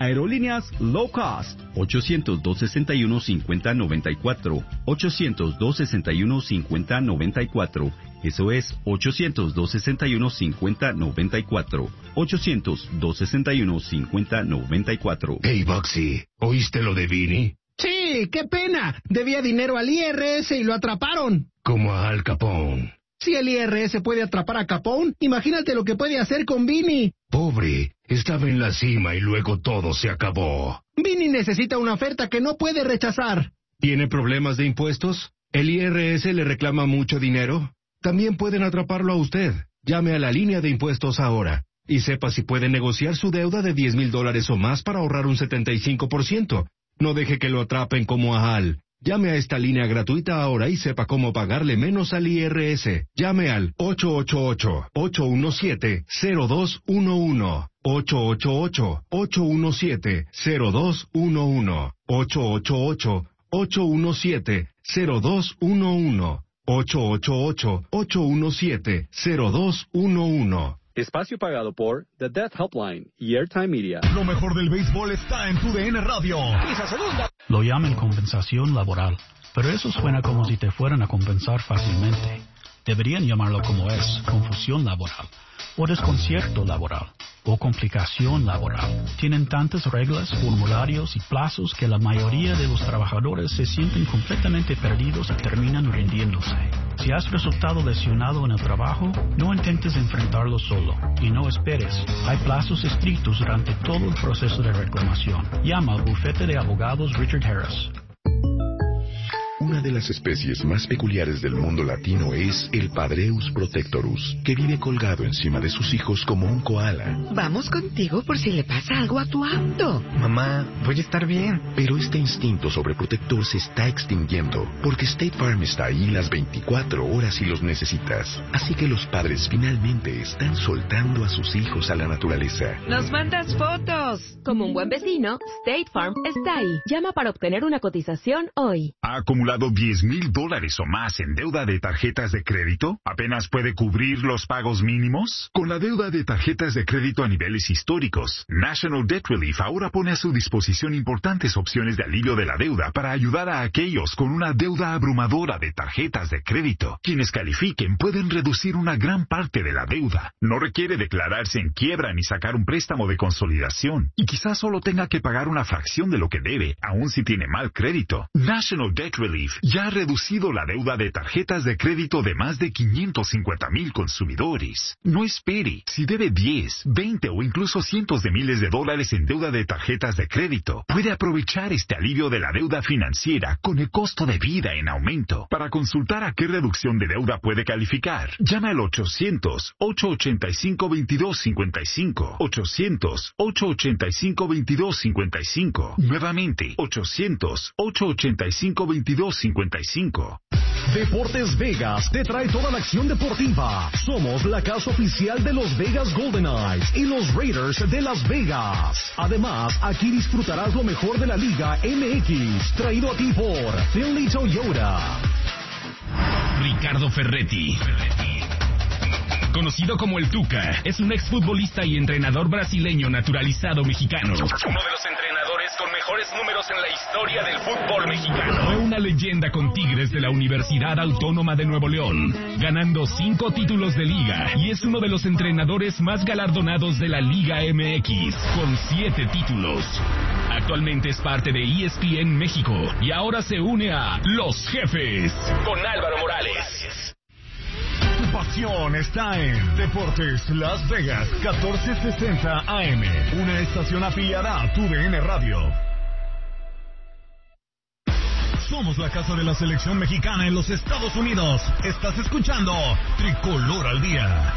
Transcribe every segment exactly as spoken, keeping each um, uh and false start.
Aerolíneas Low Cost. ochocientos, dos sesenta y uno, cincuenta noventa y cuatro. ochocientos, dos sesenta y uno, cincuenta noventa y cuatro. Eso es ochocientos, dos sesenta y uno, cincuenta noventa y cuatro. ochocientos, dos sesenta y uno, cincuenta noventa y cuatro. Hey, Boxy, ¿oíste lo de Vinny? Sí, qué pena. Debía dinero al I R S y lo atraparon. Como a Al Capone. Si el I R S puede atrapar a Capone, imagínate lo que puede hacer con Vinny. Pobre, estaba en la cima y luego todo se acabó. Vinny necesita una oferta que no puede rechazar. ¿Tiene problemas de impuestos? ¿El I R S le reclama mucho dinero? También pueden atraparlo a usted. Llame a la línea de impuestos ahora y sepa si puede negociar su deuda de diez mil dólares o más para ahorrar un setenta y cinco por ciento. No deje que lo atrapen como a Al. Llame a esta línea gratuita ahora y sepa cómo pagarle menos al I R S. Llame al ocho ocho ocho, ocho uno siete, cero dos uno uno. ocho ocho ocho, ocho uno siete, cero dos uno uno. ocho ocho ocho, ocho uno siete, cero dos uno uno. ocho ocho ocho, ocho uno siete, cero dos uno uno. Espacio pagado por The Death Helpline y Airtime Media. Lo mejor del béisbol está en tu D N Radio. Esa segunda. Lo llaman compensación laboral, pero eso suena como si te fueran a compensar fácilmente. Deberían llamarlo como es, confusión laboral, o desconcierto laboral, o complicación laboral. Tienen tantas reglas, formularios y plazos que la mayoría de los trabajadores se sienten completamente perdidos y terminan rindiéndose. Si has resultado lesionado en el trabajo, no intentes enfrentarlo solo y no esperes. Hay plazos estrictos durante todo el proceso de reclamación. Llama al bufete de abogados Richard Harris. Una de las especies más peculiares del mundo latino es el Padreus protectorus, que vive colgado encima de sus hijos como un koala. Vamos contigo por si le pasa algo a tu auto. Mamá, voy a estar bien. Pero este instinto sobreprotector se está extinguiendo, porque State Farm está ahí las veinticuatro horas si los necesitas. Así que los padres finalmente están soltando a sus hijos a la naturaleza. ¡Nos mandas fotos! Como un buen vecino, State Farm está ahí. Llama para obtener una cotización hoy. ¿Ha acumulado diez mil dólares o más en deuda de tarjetas de crédito? ¿Apenas puede cubrir los pagos mínimos? Con la deuda de tarjetas de crédito a niveles históricos, National Debt Relief ahora pone a su disposición importantes opciones de alivio de la deuda para ayudar a aquellos con una deuda abrumadora de tarjetas de crédito. Quienes califiquen pueden reducir una gran parte de la deuda. No requiere declararse en quiebra ni sacar un préstamo de consolidación. Y quizás solo tenga que pagar una fracción de lo que debe, aun si tiene mal crédito. National Debt Relief ya ha reducido la deuda de tarjetas de crédito de más de quinientos cincuenta mil consumidores. No espere. Si debe diez, veinte o incluso cientos de miles de dólares en deuda de tarjetas de crédito, puede aprovechar este alivio de la deuda financiera con el costo de vida en aumento. Para consultar a qué reducción de deuda puede calificar, llama al ochocientos, ocho ochenta y cinco, veintidós cincuenta y cinco. ochocientos, ocho ochenta y cinco, veintidós cincuenta y cinco. Nuevamente, ochocientos, ocho ochenta y cinco, veintidós cincuenta y cinco. Deportes Vegas te trae toda la acción deportiva. Somos la casa oficial de los Vegas Golden Knights y los Raiders de Las Vegas. Además, aquí disfrutarás lo mejor de la Liga M X, traído a ti por Finley Toyota. Ricardo Ferretti, conocido como el Tuca, es un exfutbolista y entrenador brasileño naturalizado mexicano. Uno de los entrenadores con mejores números en la historia del fútbol mexicano. Fue una leyenda con Tigres de la Universidad Autónoma de Nuevo León, ganando cinco títulos de liga, y es uno de los entrenadores más galardonados de la Liga M X, con siete títulos. Actualmente es parte de E S P N México y ahora se une a Los Jefes con Álvaro Morales. Tu pasión está en Deportes Las Vegas, catorce sesenta A M, una estación afiliada a tu D N Radio. Somos la casa de la selección mexicana en los Estados Unidos. Estás escuchando Tricolor al Día.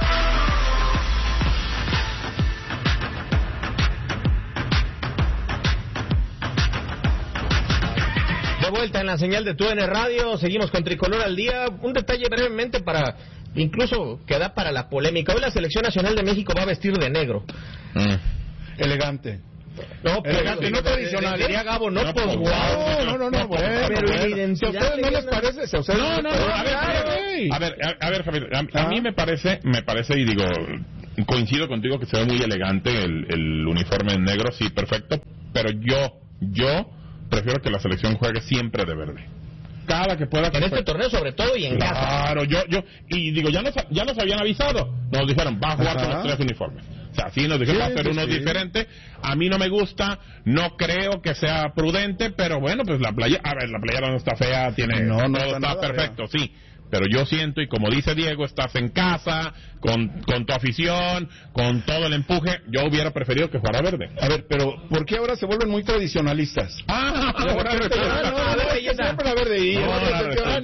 De vuelta en la señal de tu D N Radio, seguimos con Tricolor al Día. Un detalle brevemente para, incluso que da para la polémica. Hoy la Selección Nacional de México va a vestir de negro. Mm. Elegante. No, pero elegante, no tradicional. Diría Gabo, no, no, pues, wow. no, no, no, bueno, pero bueno. identidad. Si a ustedes no les parece, si a ustedes no, no, no, a ver, a ver, a ver, Javier, a, a mí me parece, me parece, y digo, coincido contigo que se ve muy elegante el, el uniforme en negro, sí, perfecto, pero yo, yo prefiero que la selección juegue siempre de verde. Cada que pueda. En este torneo sobre todo y en claro, casa. Claro, yo, yo, y digo, ya nos, ya nos habían avisado, nos dijeron, va a jugar Ajá. con los tres uniformes. O sea, sí nos dijeron, sí, va a ser uno sí. diferente. A mí no me gusta, no creo que sea prudente, pero bueno, pues la playa, a ver, la playera no está fea, tiene, no, no todo está, está nada, perfecto, ya. sí. Pero yo siento, y como dice Diego, estás en casa, con, con tu afición, con todo el empuje, yo hubiera preferido que fuera verde. A ver, pero ¿por qué ahora se vuelven muy tradicionalistas? Ah, ahora resulta. No, no, no, siempre la verde. Y ahora resulta.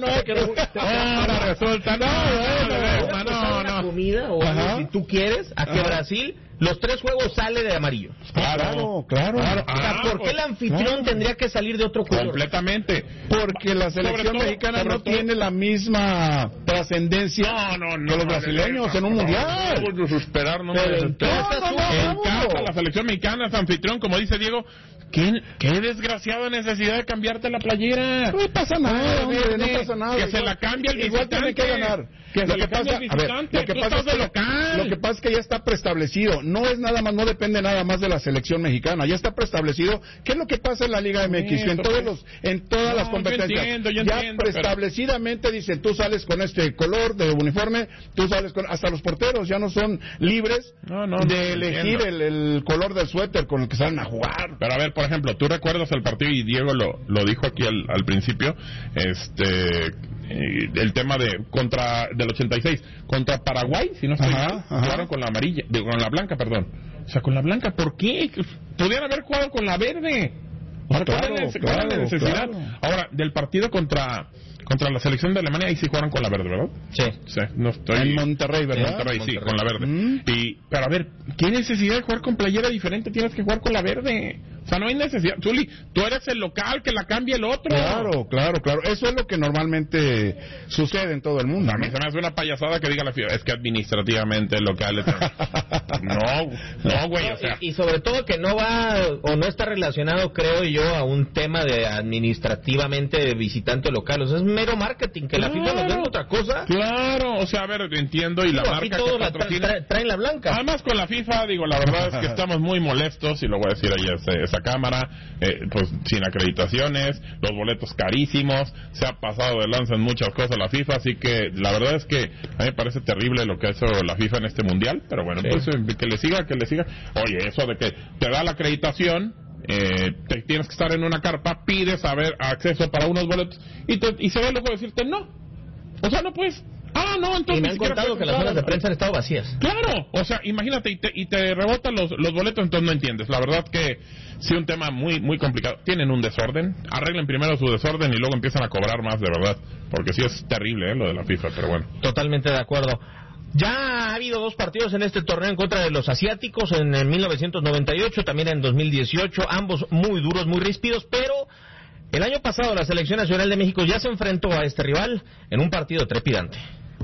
Ahora resulta. No, no, no. Comida, o si tú quieres, a que Brasil... Los tres juegos sale de amarillo. Claro, claro. claro. O sea, ¿por qué el anfitrión claro. tendría que salir de otro color? Completamente. Porque la selección todo, mexicana no todo. tiene la misma trascendencia no, no, no, que los brasileños no, no, en un no, mundial. No, no, esperar, no, Pero en casa, la selección mexicana es anfitrión, como dice Diego. ¿Qué, qué desgraciada necesidad de cambiarte la playera? No pasa nada, hombre, no pasa nada. Que igual, se la cambie el igual tiene que ganar. Que lo, que pasa, a ver, lo que pasa es que, local. lo que pasa es que ya está preestablecido. No es nada más, no depende nada más de la selección mexicana. Ya está preestablecido. ¿Qué es lo que pasa en la Liga M X? Sí, en todos los, en todas no, las competencias. Yo entiendo, yo ya entiendo, preestablecidamente pero... dicen, tú sales con este color de uniforme, tú sales con, hasta los porteros ya no son libres no, no, de no, elegir el, el color del suéter con el que salen a jugar. Pero a ver, por ejemplo, tú recuerdas el partido y Diego lo, lo dijo aquí al, al principio, este, eh, el tema de contra del ochenta y seis contra Paraguay, si no estoy mal, jugaron con la amarilla, de, con la blanca, perdón. O sea, con la blanca, ¿por qué? Podrían haber jugado con la verde. Ahora, claro, ¿cuál es la, claro, la necesidad? Claro. Ahora, del partido contra contra la selección de Alemania, ahí sí jugaron con la verde, ¿verdad? Sí. sí no estoy... En Monterrey, ¿verdad? En Monterrey, Monterrey. sí, con la verde. ¿Mm? Y, pero a ver, ¿qué necesidad de jugar con playera diferente? Tienes que jugar con la verde. O sea, no hay necesidad. Zuli, tú eres el local, que la cambie el otro. Claro, claro, claro. Eso es lo que normalmente sucede en todo el mundo. A mí ¿no? se me hace una payasada que diga la FIFA, es que administrativamente el local es... No, no, güey, o sea... Y, y sobre todo que no va, o no está relacionado, creo yo, a un tema de administrativamente de visitante local. O sea, es mero marketing, que claro, la FIFA nos vende otra cosa. Claro, o sea, a ver, entiendo, y la Digo, marca que patrocina... Tra, tra, traen la blanca. Además, con la FIFA, digo, la verdad es que estamos muy molestos, y lo voy a decir ahí a esa cámara, eh, pues sin acreditaciones, los boletos carísimos, se ha pasado de lanza en muchas cosas la FIFA, así que la verdad es que a mí me parece terrible lo que ha hecho la FIFA en este mundial, pero bueno, sí. pues eh, que le siga, que le siga. Oye, eso de que te da la acreditación, eh, te tienes que estar en una carpa, pides a ver acceso para unos boletos, y, te, y se ve luego decirte no. O sea, no puedes... Ah, no, entonces... Y me han contado que las zonas de prensa han estado vacías. Claro, o sea, imagínate, y te, y te rebotan los, los boletos, entonces no entiendes. La verdad que sí, un tema muy muy complicado. Tienen un desorden, arreglen primero su desorden y luego empiezan a cobrar más, de verdad. Porque sí es terrible, ¿eh? Lo de la FIFA, pero bueno. Totalmente de acuerdo. Ya ha habido dos partidos en este torneo en contra de los asiáticos, en, en mil novecientos noventa y ocho, también en dos mil dieciocho, ambos muy duros, muy ríspidos, pero... El año pasado la Selección Nacional de México ya se enfrentó a este rival en un partido trepidante.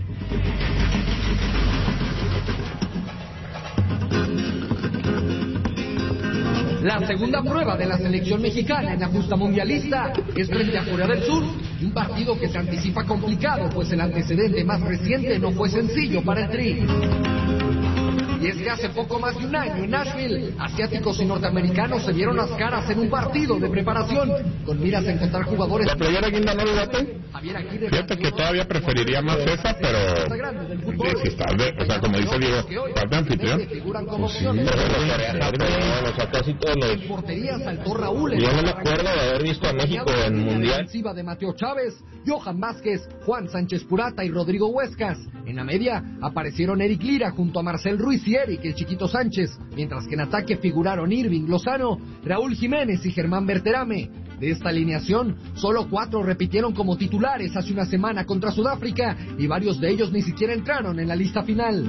La segunda prueba de la selección mexicana en la justa mundialista es frente a Corea del Sur, y un partido que se anticipa complicado, pues el antecedente más reciente no fue sencillo para el Tri. Y es que hace poco más de un año en Nashville, asiáticos y norteamericanos se vieron las caras en un partido de preparación, con miras a encontrar jugadores... ¿La playera guinda no le late? Fíjate que todavía preferiría más esa, pero... Si está de, o sea, como dice Diego, parte anfitrión. Pues sí, los sacó así todos los... portería saltó Raúl. Yo no me acuerdo de haber visto a México en Mundial. De Mateo Chávez, Johan Vázquez, Juan Sánchez Purata y Rodrigo Huescas. En la media aparecieron Eric Lira junto a Marcel Ruiz y Eric el Chiquito Sánchez, mientras que en ataque figuraron Irving Lozano, Raúl Jiménez y Germán Berterame. De esta alineación, solo cuatro repitieron como titulares hace una semana contra Sudáfrica, y varios de ellos ni siquiera entraron en la lista final.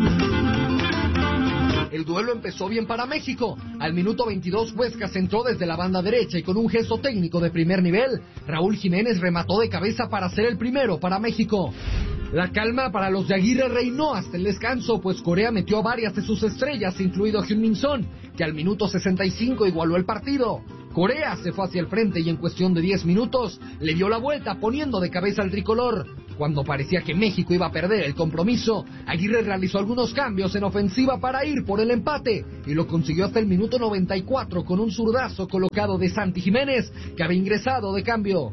El duelo empezó bien para México. Al minuto veintidós, Huescas entró desde la banda derecha y con un gesto técnico de primer nivel, Raúl Jiménez remató de cabeza para ser el primero para México. La calma para los de Aguirre reinó hasta el descanso, pues Corea metió a varias de sus estrellas, incluido Heung-min Son, que al minuto sesenta y cinco igualó el partido. Corea se fue hacia el frente y en cuestión de diez minutos le dio la vuelta poniendo de cabeza al tricolor. Cuando parecía que México iba a perder el compromiso, Aguirre realizó algunos cambios en ofensiva para ir por el empate y lo consiguió hasta el minuto noventa y cuatro con un zurdazo colocado de Santi Jiménez, que había ingresado de cambio.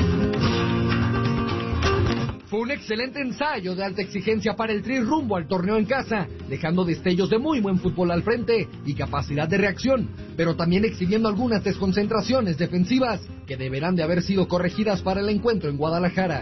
Fue un excelente ensayo de alta exigencia para el Tri rumbo al torneo en casa, dejando destellos de muy buen fútbol al frente y capacidad de reacción, pero también exhibiendo algunas desconcentraciones defensivas que deberán de haber sido corregidas para el encuentro en Guadalajara.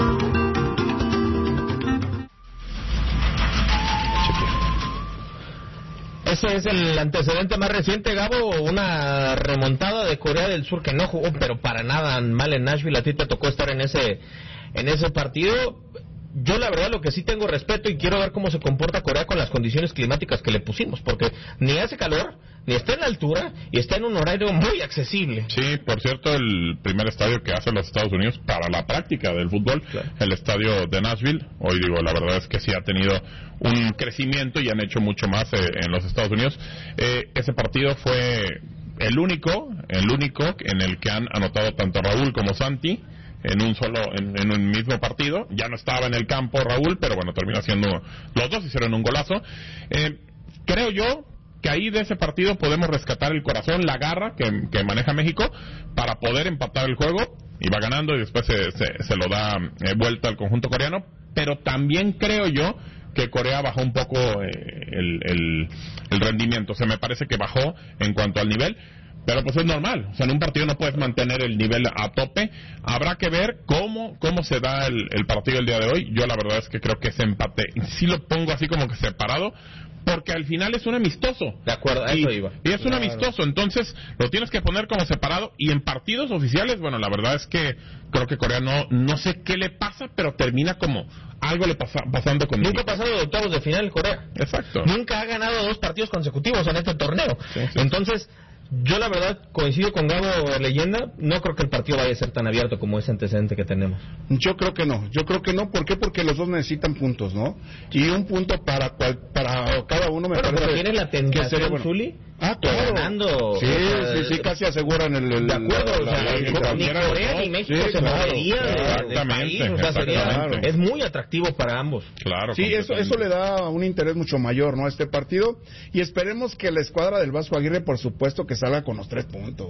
Ese es el antecedente más reciente, Gabo, una remontada de Corea del Sur que no jugó, pero para nada mal en Nashville. A ti te tocó estar en ese en ese partido. Yo la verdad lo que sí tengo respeto y quiero ver cómo se comporta Corea con las condiciones climáticas que le pusimos, porque ni hace calor, ni está en la altura y está en un horario muy accesible. Sí, por cierto, el primer estadio que hacen los Estados Unidos para la práctica del fútbol, claro, el estadio de Nashville. Hoy digo, la verdad es que sí ha tenido un crecimiento y han hecho mucho más eh, en los Estados Unidos. Eh, ese partido fue el único, el único en el que han anotado tanto Raúl como Santi en un solo, en, en un mismo partido. Ya no estaba en el campo Raúl, pero bueno, terminó haciendo, los dos hicieron un golazo. Eh, creo yo que ahí de ese partido podemos rescatar el corazón, la garra que, que maneja México para poder empatar el juego. Iba ganando y después se, se, se lo da eh, vuelta al conjunto coreano, pero también creo yo que Corea bajó un poco eh, el, el, el rendimiento. O sea, me parece que bajó en cuanto al nivel. Pero pues es normal, o sea, en un partido no puedes mantener el nivel a tope. Habrá que ver cómo cómo se da el, el partido el día de hoy. Yo la verdad es que creo que ese empate sí lo pongo así como que separado, porque al final es un amistoso. De acuerdo, a eso iba. Y es un amistoso, entonces lo tienes que poner como separado. Y en partidos oficiales, bueno, la verdad es que creo que Corea no, no sé qué le pasa, pero termina como algo le pasa pasando con Nunca ha pasado de octavos de final Corea. Exacto. Nunca ha ganado dos partidos consecutivos en este torneo. Sí, sí. Entonces, yo la verdad coincido con Gabo Leyenda, no creo que el partido vaya a ser tan abierto como ese antecedente que tenemos. Yo creo que no, yo creo que no, ¿por qué? Porque los dos necesitan puntos, ¿no? Y un punto para cual, para cada uno me bueno, parece pero tiene la tentación, bueno. Zuli. Ah, claro. Ganando, sí, o sea, sí, sí, casi aseguran el... el de acuerdo, la, o sea, la, ni, la, ni Corea ni México sí, se claro, movería de, de país, o sea, sería, es muy atractivo para ambos. Claro. Sí, eso eso le da un interés mucho mayor, ¿no?, a este partido, y esperemos que la escuadra del Vasco Aguirre, por supuesto, que salga con los tres puntos.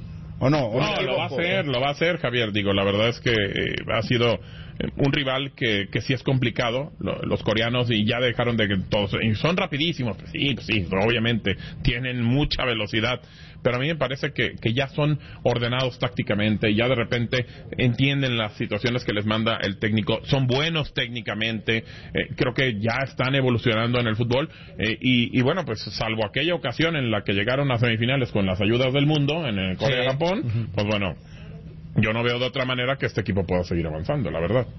¿O no? ¿O no, no lo va a hacer, lo va a hacer, Javier. Digo, la verdad es que eh, ha sido eh, un rival que, que sí es complicado. Lo, los coreanos y ya dejaron de que todos y son rapidísimos. Pues sí, pues sí, obviamente tienen mucha velocidad. Pero a mí me parece que, que ya son ordenados tácticamente, ya de repente entienden las situaciones que les manda el técnico, son buenos técnicamente, eh, creo que ya están evolucionando en el fútbol, eh, y, y bueno, pues salvo aquella ocasión en la que llegaron a semifinales con las ayudas del mundo, en el Corea-Japón, sí. uh-huh. Pues bueno, yo no veo de otra manera que este equipo pueda seguir avanzando, la verdad.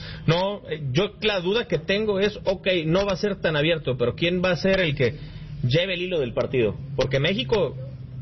No, yo la duda que tengo es, ok, no va a ser tan abierto, pero ¿quién va a ser el que lleve el hilo del partido? Porque México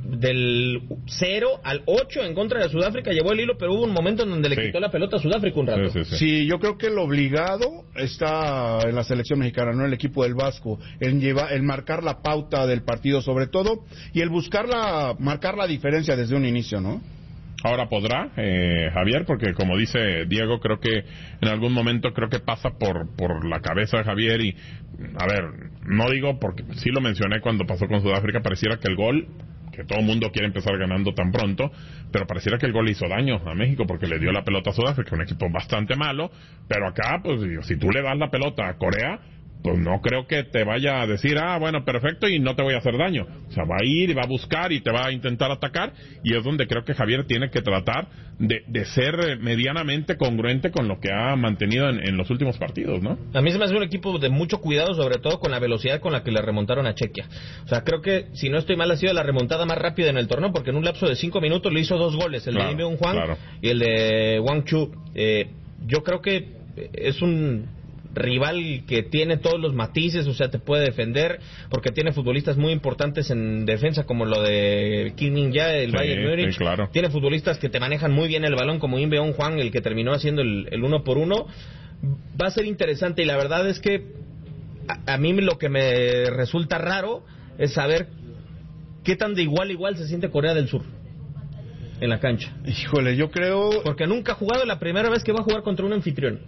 del cero al ocho en contra de Sudáfrica llevó el hilo, pero hubo un momento en donde le sí. quitó la pelota a Sudáfrica un rato. Sí, sí, sí. sí, yo creo que el obligado está en la selección mexicana, no el equipo del Vasco, en llevar, el marcar la pauta del partido sobre todo, y el buscar la, marcar la diferencia desde un inicio, ¿no? Ahora podrá, eh, Javier, porque como dice Diego, creo que en algún momento creo que pasa por por la cabeza de Javier y, a ver, no digo porque sí lo mencioné cuando pasó con Sudáfrica, pareciera que el gol, que todo el mundo quiere empezar ganando tan pronto, pero pareciera que el gol le hizo daño a México porque le dio la pelota a Sudáfrica, un equipo bastante malo, pero acá, pues, si tú le das la pelota a Corea, pues no creo que te vaya a decir, ah, bueno, perfecto, y no te voy a hacer daño. O sea, va a ir y va a buscar y te va a intentar atacar, y es donde creo que Javier tiene que tratar de, de ser medianamente congruente con lo que ha mantenido en, en los últimos partidos, ¿no? A mí se me hace un equipo de mucho cuidado, sobre todo con la velocidad con la que le remontaron a Chequia. O sea, creo que, si no estoy mal, ha sido la remontada más rápida en el torneo, porque en un lapso de cinco minutos le hizo dos goles, el claro, de Im Hwang claro. y el de Wang Chu. Eh, yo creo que es un rival que tiene todos los matices, o sea, te puede defender, porque tiene futbolistas muy importantes en defensa, como lo de Kim Min-jae del sí, Bayern Múnich, sí, claro. Tiene futbolistas que te manejan muy bien el balón, como Im Hwang, el que terminó haciendo el, el uno por uno. Va a ser interesante, y la verdad es que a, a mí lo que me resulta raro es saber qué tan de igual a igual se siente Corea del Sur en la cancha. Híjole, yo creo... Porque nunca ha jugado, la primera vez que va a jugar contra un anfitrión.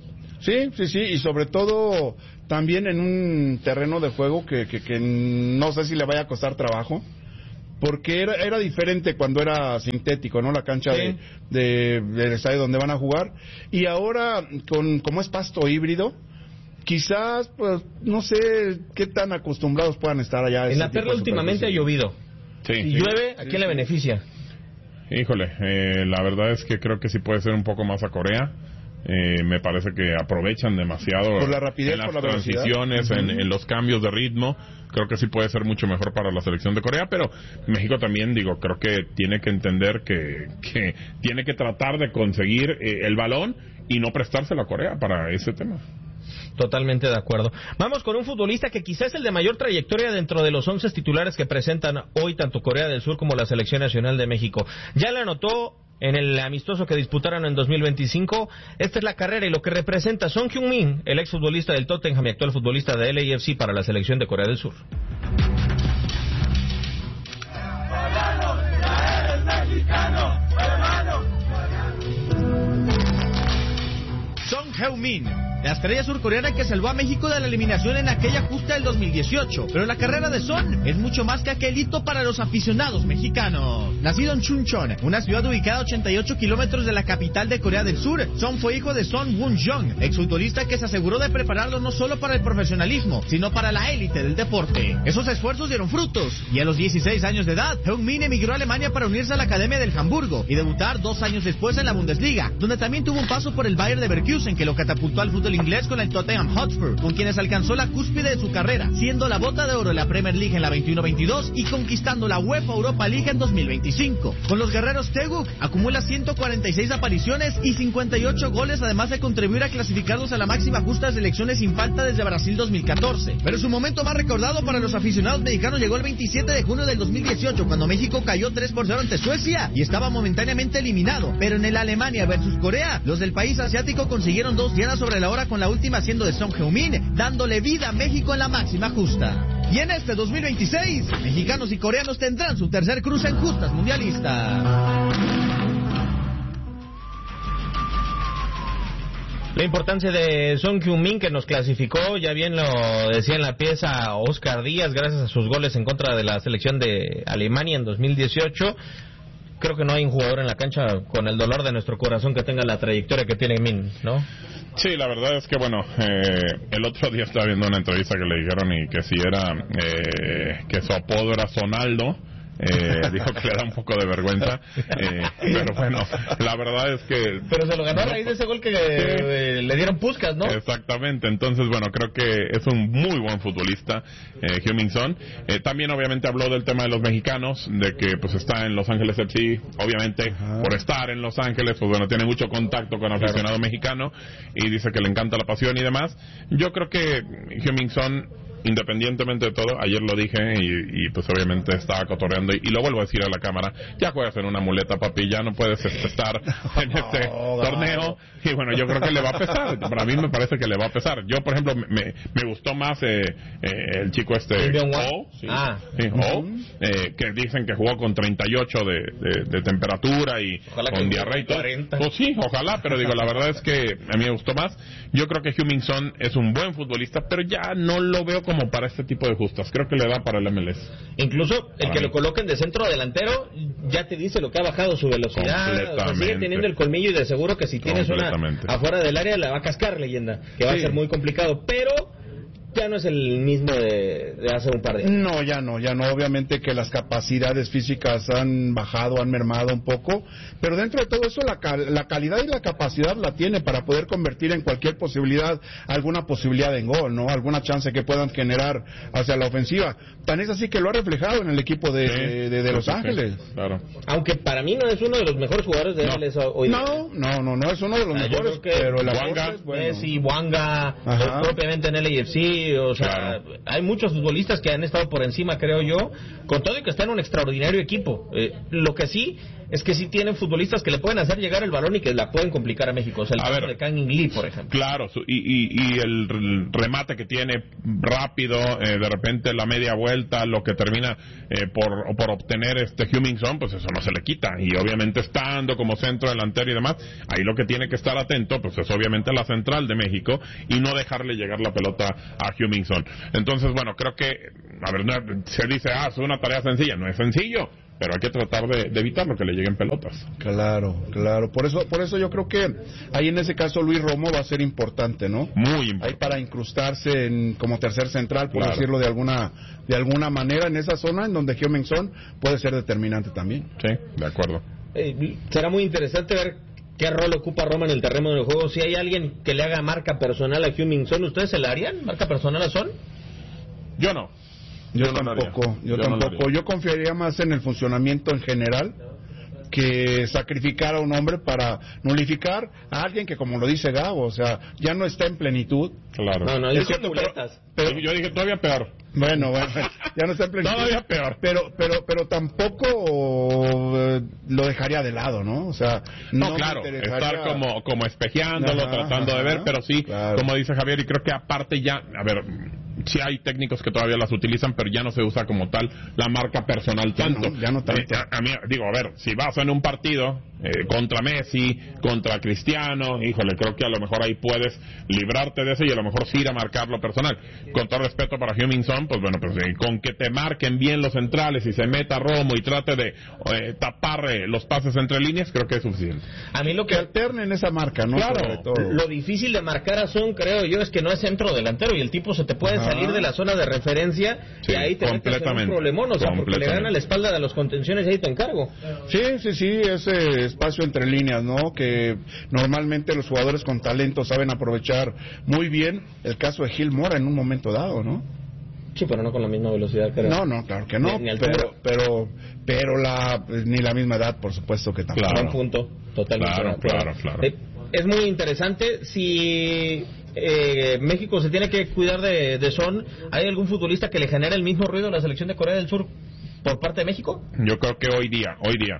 Sí, sí, sí, y sobre todo también en un terreno de juego que, que, que no sé si le vaya a costar trabajo, porque era, era diferente cuando era sintético, ¿no? La cancha sí. de, de, del estadio donde van a jugar, y ahora, con como es pasto híbrido, quizás, pues, no sé qué tan acostumbrados puedan estar allá. En la Perla últimamente ha llovido. Sí, si sí. llueve, ¿a quién sí, le beneficia? Híjole, eh, la verdad es que creo que sí puede ser un poco más a Corea. Eh, me parece que aprovechan demasiado por la rapidez, en las por la transiciones, uh-huh. en, en los cambios de ritmo. Creo que sí puede ser mucho mejor para la selección de Corea, pero México también, digo, creo que tiene que entender que, que tiene que tratar de conseguir eh, el balón y no prestárselo a Corea para ese tema. Totalmente de acuerdo. Vamos con un futbolista que quizás es el de mayor trayectoria dentro de los once titulares que presentan hoy tanto Corea del Sur como la Selección Nacional de México. Ya le anotó en el amistoso que disputaron en dos mil veinticinco. Esta es la carrera y lo que representa Son Heung-min, el exfutbolista del Tottenham y actual futbolista de L A F C para la Selección de Corea del Sur. Son Heung-min, la estrella surcoreana que salvó a México de la eliminación en aquella justa del dos mil dieciocho. Pero la carrera de Son es mucho más que aquel hito para los aficionados mexicanos. Nacido en Chuncheon, una ciudad ubicada a ochenta y ocho kilómetros de la capital de Corea del Sur, Son fue hijo de Son Woon-jong, exfutbolista que se aseguró de prepararlo no solo para el profesionalismo, sino para la élite del deporte. Esos esfuerzos dieron frutos, y a los dieciséis años de edad, Heung-min emigró a Alemania para unirse a la Academia del Hamburgo y debutar dos años después en la Bundesliga, donde también tuvo un paso por el Bayer Leverkusen que lo catapultó al fútbol inglés con el Tottenham Hotspur, con quienes alcanzó la cúspide de su carrera, siendo la bota de oro en la Premier League en la veintiuno veintidós y conquistando la UEFA Europa League en dos mil veinticinco. Con los guerreros Teguk acumula ciento cuarenta y seis apariciones y cincuenta y ocho goles, además de contribuir a clasificarlos a la máxima justa de selecciones sin falta desde Brasil dos mil catorce. Pero su momento más recordado para los aficionados mexicanos llegó el veintisiete de junio del dos mil dieciocho, cuando México cayó tres por cero ante Suecia y estaba momentáneamente eliminado. Pero en el Alemania versus Corea, los del país asiático consiguieron dos dianas sobre la hora, con la última siendo de Son Heung-min, dándole vida a México en la máxima justa. Y en este dos mil veintiséis, mexicanos y coreanos tendrán su tercer cruce en justas mundialistas. La importancia de Son Heung-min, que nos clasificó, ya bien lo decía en la pieza Oscar Díaz, gracias a sus goles en contra de la selección de Alemania en dos mil dieciocho. Creo que no hay un jugador en la cancha con el dolor de nuestro corazón que tenga la trayectoria que tiene Min, ¿no? Sí, la verdad es que, bueno, eh, el otro día estaba viendo una entrevista que le dijeron y que si era, eh, que su apodo era Sonaldo. Eh, dijo que le da un poco de vergüenza, eh, pero bueno, la verdad es que... Pero se lo ganó a raíz de ese gol que eh, le dieron Puskás, ¿no? Exactamente, entonces bueno, creo que es un muy buen futbolista, eh, Heung-min Son. Eh, también obviamente habló del tema de los mexicanos, de que pues está en Los Ángeles F C, obviamente Ajá. por estar en Los Ángeles, pues bueno, tiene mucho contacto con aficionado claro. mexicano, y dice que le encanta la pasión y demás. Yo creo que Heung-min Son, independientemente de todo, ayer lo dije y, y pues obviamente estaba cotorreando y, y lo vuelvo a decir a la cámara, ya juegas en una muleta, papi, ya no puedes estar en este oh, torneo, y bueno, yo creo que le va a pesar, para mí me parece que le va a pesar. Yo, por ejemplo, me, me gustó más eh, eh, el chico este O, sí, ah. sí, O, eh, que dicen que jugó con treinta y ocho de, de, de temperatura y ojalá con diarrea y todo. cuarenta. Pues sí, ojalá, pero digo, la verdad es que a mí me gustó más. Yo creo que Heung-min Son es un buen futbolista, pero ya no lo veo como para este tipo de justas. Creo que le da para el M L S. Incluso el para que mí. Lo coloquen de centro delantero ya te dice lo que ha bajado su velocidad. O sea, sigue teniendo el colmillo y de seguro que si tienes una afuera del área la va a cascar, leyenda. Que va sí. a ser muy complicado. Pero ya no es el mismo de, de hace un par de años. No, ya no, ya no. Obviamente que las capacidades físicas han bajado, han mermado un poco, pero dentro de todo eso la, cal, la calidad y la capacidad la tiene para poder convertir en cualquier posibilidad, alguna posibilidad en gol, ¿no? Alguna chance que puedan generar hacia la ofensiva. Tan es así que lo ha reflejado en el equipo de, sí, de, de, de Los sí, Ángeles. Sí, claro. Aunque para mí no es uno de los mejores jugadores de no. M L S hoy. No, no, no, no es uno de los ah, mejores, pero el Wanga, es bueno. Messi, Wanga, propiamente en L A F C. Lee, o sea, claro. Hay muchos futbolistas que han estado por encima, creo yo, con todo y que están en un extraordinario equipo. Eh, lo que sí es que sí tienen futbolistas que le pueden hacer llegar el balón y que la pueden complicar a México. O sea, el caso de Kang In Lee, por ejemplo. Claro, y, y, y el remate que tiene rápido, eh, de repente la media vuelta, lo que termina eh, por, por obtener este Heung-min Son, pues eso no se le quita. Y obviamente estando como centro delantero y demás, ahí lo que tiene que estar atento, pues es obviamente la central de México y no dejarle llegar la pelota a Heung-min Son. Entonces, bueno, creo que, a ver, no, se dice, ah, es una tarea sencilla. No es sencillo, pero hay que tratar de, de evitarlo, que le lleguen pelotas. Claro, claro. Por eso, por eso yo creo que ahí en ese caso Luis Romo va a ser importante, ¿no? Muy importante. Ahí para incrustarse en, como tercer central, por claro. decirlo de alguna de alguna manera, en esa zona en donde Heung-min Son puede ser determinante también. Sí, de acuerdo. Eh, será muy interesante ver qué rol ocupa Roma en el terreno del juego. Si hay alguien que le haga marca personal a Heung-min Son, ¿ustedes se la harían? ¿Marca personal a Son? Yo no. Yo, yo tampoco, no yo, yo tampoco. No yo confiaría más en el funcionamiento en general que sacrificar a un hombre para nulificar a alguien que, como lo dice Gabo, o sea, ya no está en plenitud. Claro. No, no, es cierto, pero, pero yo dije todavía peor. Bueno, bueno, ya no está en plenitud. Todavía peor. Pero, pero, pero tampoco eh, lo dejaría de lado, ¿no? O sea, no, no claro, dejaría... estar como, como espejeándolo, ajá, tratando ajá, de ver, pero sí, claro. Como dice Javier, y creo que aparte ya, a ver, sí hay técnicos que todavía las utilizan, pero ya no se usa como tal la marca personal tanto. Ya no, ya no tanto. Eh, a, a mí, digo, a ver, si vas en un partido eh, contra Messi, contra Cristiano, híjole, creo que a lo mejor ahí puedes librarte de eso y a lo mejor sí ir a marcar lo personal. Con todo respeto para Heung-min Son, pues bueno, pues eh, con que te marquen bien los centrales y se meta Romo y trate de eh, tapar eh, los pases entre líneas, creo que es suficiente. A mí lo que, que alternen esa marca, ¿no? Claro. Sobre todo. Lo difícil de marcar a Son, creo yo, es que no es centro delantero y el tipo se te puede ajá. salir de la zona de referencia sí, y ahí te metes en un problemón, o sea, porque le gana la espalda de los contenciones y ahí te encargo. Sí, sí, sí, ese espacio entre líneas, ¿no? Que normalmente los jugadores con talento saben aprovechar muy bien. El caso de Gil Mora en un momento dado, ¿no? Sí, pero no con la misma velocidad, creo. No, no, claro que no. Ni, ni pero, pero, pero la, ni la misma edad, por supuesto que tampoco. Claro. Un punto, totalmente. Claro, claro, claro. Eh, es muy interesante. Si eh, México se tiene que cuidar de, de Son, ¿hay algún futbolista que le genere el mismo ruido a la selección de Corea del Sur por parte de México? Yo creo que hoy día, hoy día,